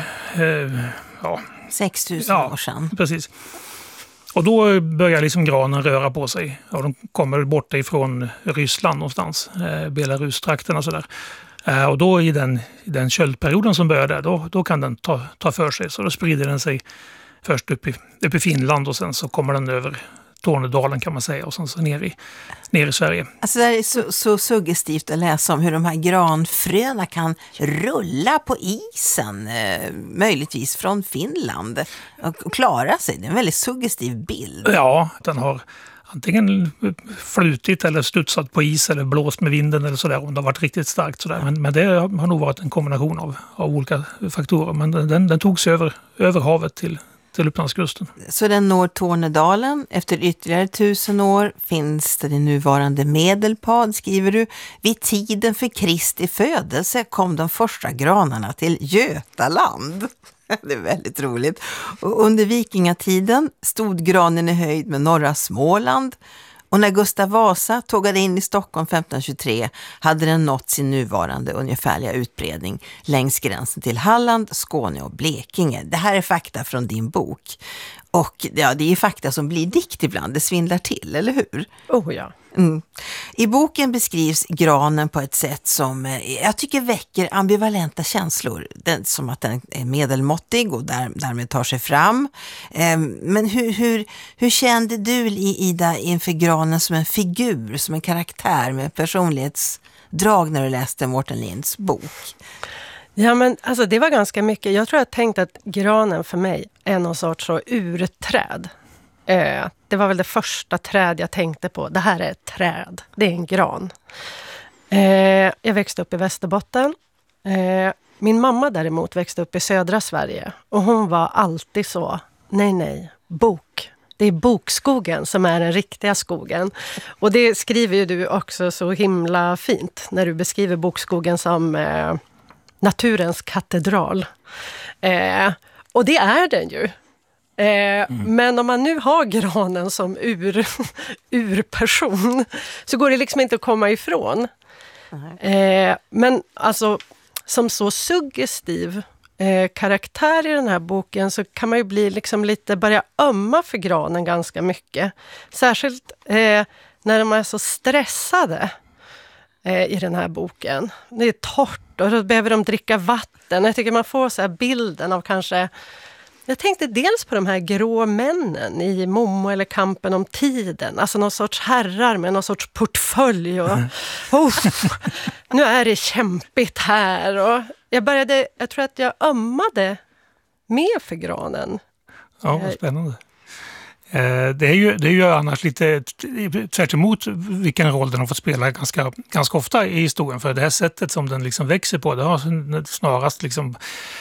[SPEAKER 5] 6 000 år sedan.
[SPEAKER 1] Precis. Och då börjar liksom granen röra på sig. Och de kommer borta ifrån Ryssland någonstans, Belarus-trakterna och sådär. Och då i den köldperioden som börjar där, då kan den ta för sig. Så då sprider den sig först upp i Finland och sen så kommer den över Tornedalen kan man säga och sen så ner i Sverige.
[SPEAKER 5] Alltså det är så suggestivt att läsa om hur de här granfröna kan rulla på isen, möjligtvis från Finland och klara sig. Det är en väldigt suggestiv bild.
[SPEAKER 1] Ja, den har antingen flutit eller studsat på is eller blåst med vinden eller sådär om det har varit riktigt starkt sådär. Men det har nog varit en kombination av olika faktorer. Men den tog sig över havet till Upplandskusten.
[SPEAKER 5] Så den når Tornedalen. Efter ytterligare 1000 år finns det nuvarande Medelpad, skriver du. Vid tiden för Kristi födelse kom de första granarna till Götaland. Det är väldigt roligt. Och under vikingatiden stod granen i höjd med norra Småland. Och när Gustav Vasa tågade in i Stockholm 1523 hade den nått sin nuvarande ungefärliga utbredning längs gränsen till Halland, Skåne och Blekinge. Det här är fakta från din bok. Och ja, det är fakta som blir dikt ibland, det svindlar till, eller hur?
[SPEAKER 4] Oh ja.
[SPEAKER 5] I boken beskrivs granen på ett sätt som jag tycker väcker ambivalenta känslor. Som att den är medelmåttig och därmed tar sig fram. Men hur kände du, Ida, inför granen som en figur, som en karaktär med personlighetsdrag när du läste Mårten Linds bok?
[SPEAKER 4] Ja, men alltså det var ganska mycket. Jag tror jag tänkte att granen för mig är någon sorts urträd. Det var väl det första träd jag tänkte på. Det här är ett träd. Det är en gran. Jag växte upp i Västerbotten. Min mamma däremot växte upp i södra Sverige. Och hon var alltid så, nej, bok. Det är bokskogen som är den riktiga skogen. Och det skriver ju du också så himla fint när du beskriver bokskogen som naturens katedral. Och det är den ju. Men om man nu har granen som urperson så går det liksom inte att komma ifrån. Men alltså som så suggestiv karaktär i den här boken så kan man ju bli liksom börja ömma för granen ganska mycket. Särskilt när de är så stressade i den här boken. Det är torrt och då behöver de dricka vatten. Jag tycker man får så här bilden av kanske... Jag tänkte dels på de här grå männen i Momo eller Kampen om tiden. Alltså någon sorts herrar med någon sorts portfölj. Och, nu är det kämpigt här. Och jag tror att jag ömmade mer för granen.
[SPEAKER 1] Ja, vad spännande. Det är ju annars lite tvärt emot vilken roll den har fått spela ganska ofta i historien. För det här sättet som den liksom växer på, det har snarast liksom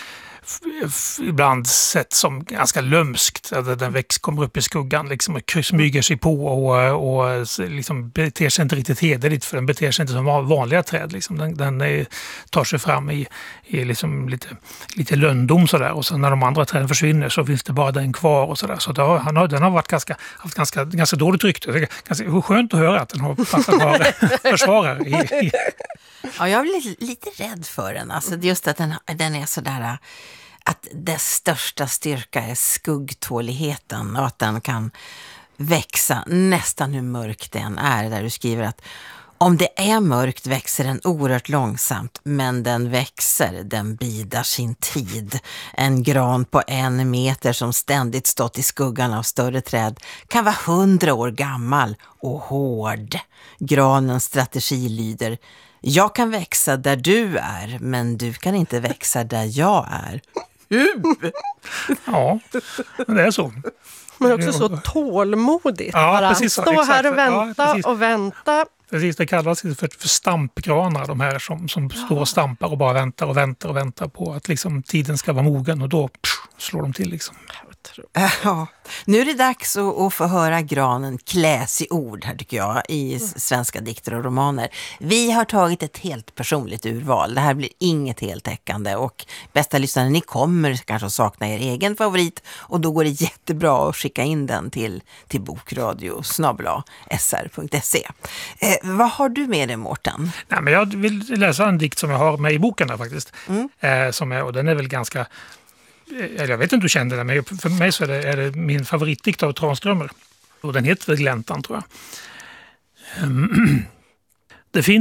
[SPEAKER 1] ibland sett som ganska lömskt. Den kommer upp i skuggan liksom, och smyger sig på och liksom beter sig inte riktigt hederligt, för den beter sig inte som vanliga träd. Liksom. Den tar sig fram i liksom lite löndom sådär, och sen när de andra träden försvinner så finns det bara den kvar och sådär. Så den har haft ganska dåligt rykte. Det är ganska skönt att höra att den har passat vara försvarare.
[SPEAKER 5] Ja, jag blir lite rädd för den. Alltså just att den är sådär, att dess största styrka är skuggtåligheten och att den kan växa nästan hur mörk den är. Där du skriver att Om det är mörkt växer den oerhört långsamt, men den växer, den bidar sin tid. En gran på 1 meter som ständigt stått i skuggan av större träd kan vara 100 år gammal och hård. Granens strategi lyder: jag kan växa där du är, men du kan inte växa där jag är.
[SPEAKER 1] Ja, det är så.
[SPEAKER 4] Men också så tålmodigt.
[SPEAKER 1] Ja,
[SPEAKER 4] bara
[SPEAKER 1] precis så,
[SPEAKER 4] stå
[SPEAKER 1] exakt.
[SPEAKER 4] här och vänta
[SPEAKER 1] Ja,
[SPEAKER 4] och vänta.
[SPEAKER 1] Precis, det kallas för stampgranar, de här som står och stampar och bara väntar på att liksom tiden ska vara mogen, och då slår de till liksom.
[SPEAKER 5] Ja, nu är det dags att få höra granen kläs i ord här, tycker jag, i svenska dikter och romaner. Vi har tagit ett helt personligt urval. Det här blir inget heltäckande, och bästa lyssnare, ni kommer kanske att sakna er egen favorit, och då går det jättebra att skicka in den till bokradio@sr.se. Vad har du med dig, Mårten?
[SPEAKER 1] Nej, men jag vill läsa en dikt som jag har med i boken där faktiskt. Och den är väl ganska... Jag vet inte om du kände det, men för mig så är det min favoritdikt av Tranströmer. Och den heter väl Gläntan, tror jag. Det finns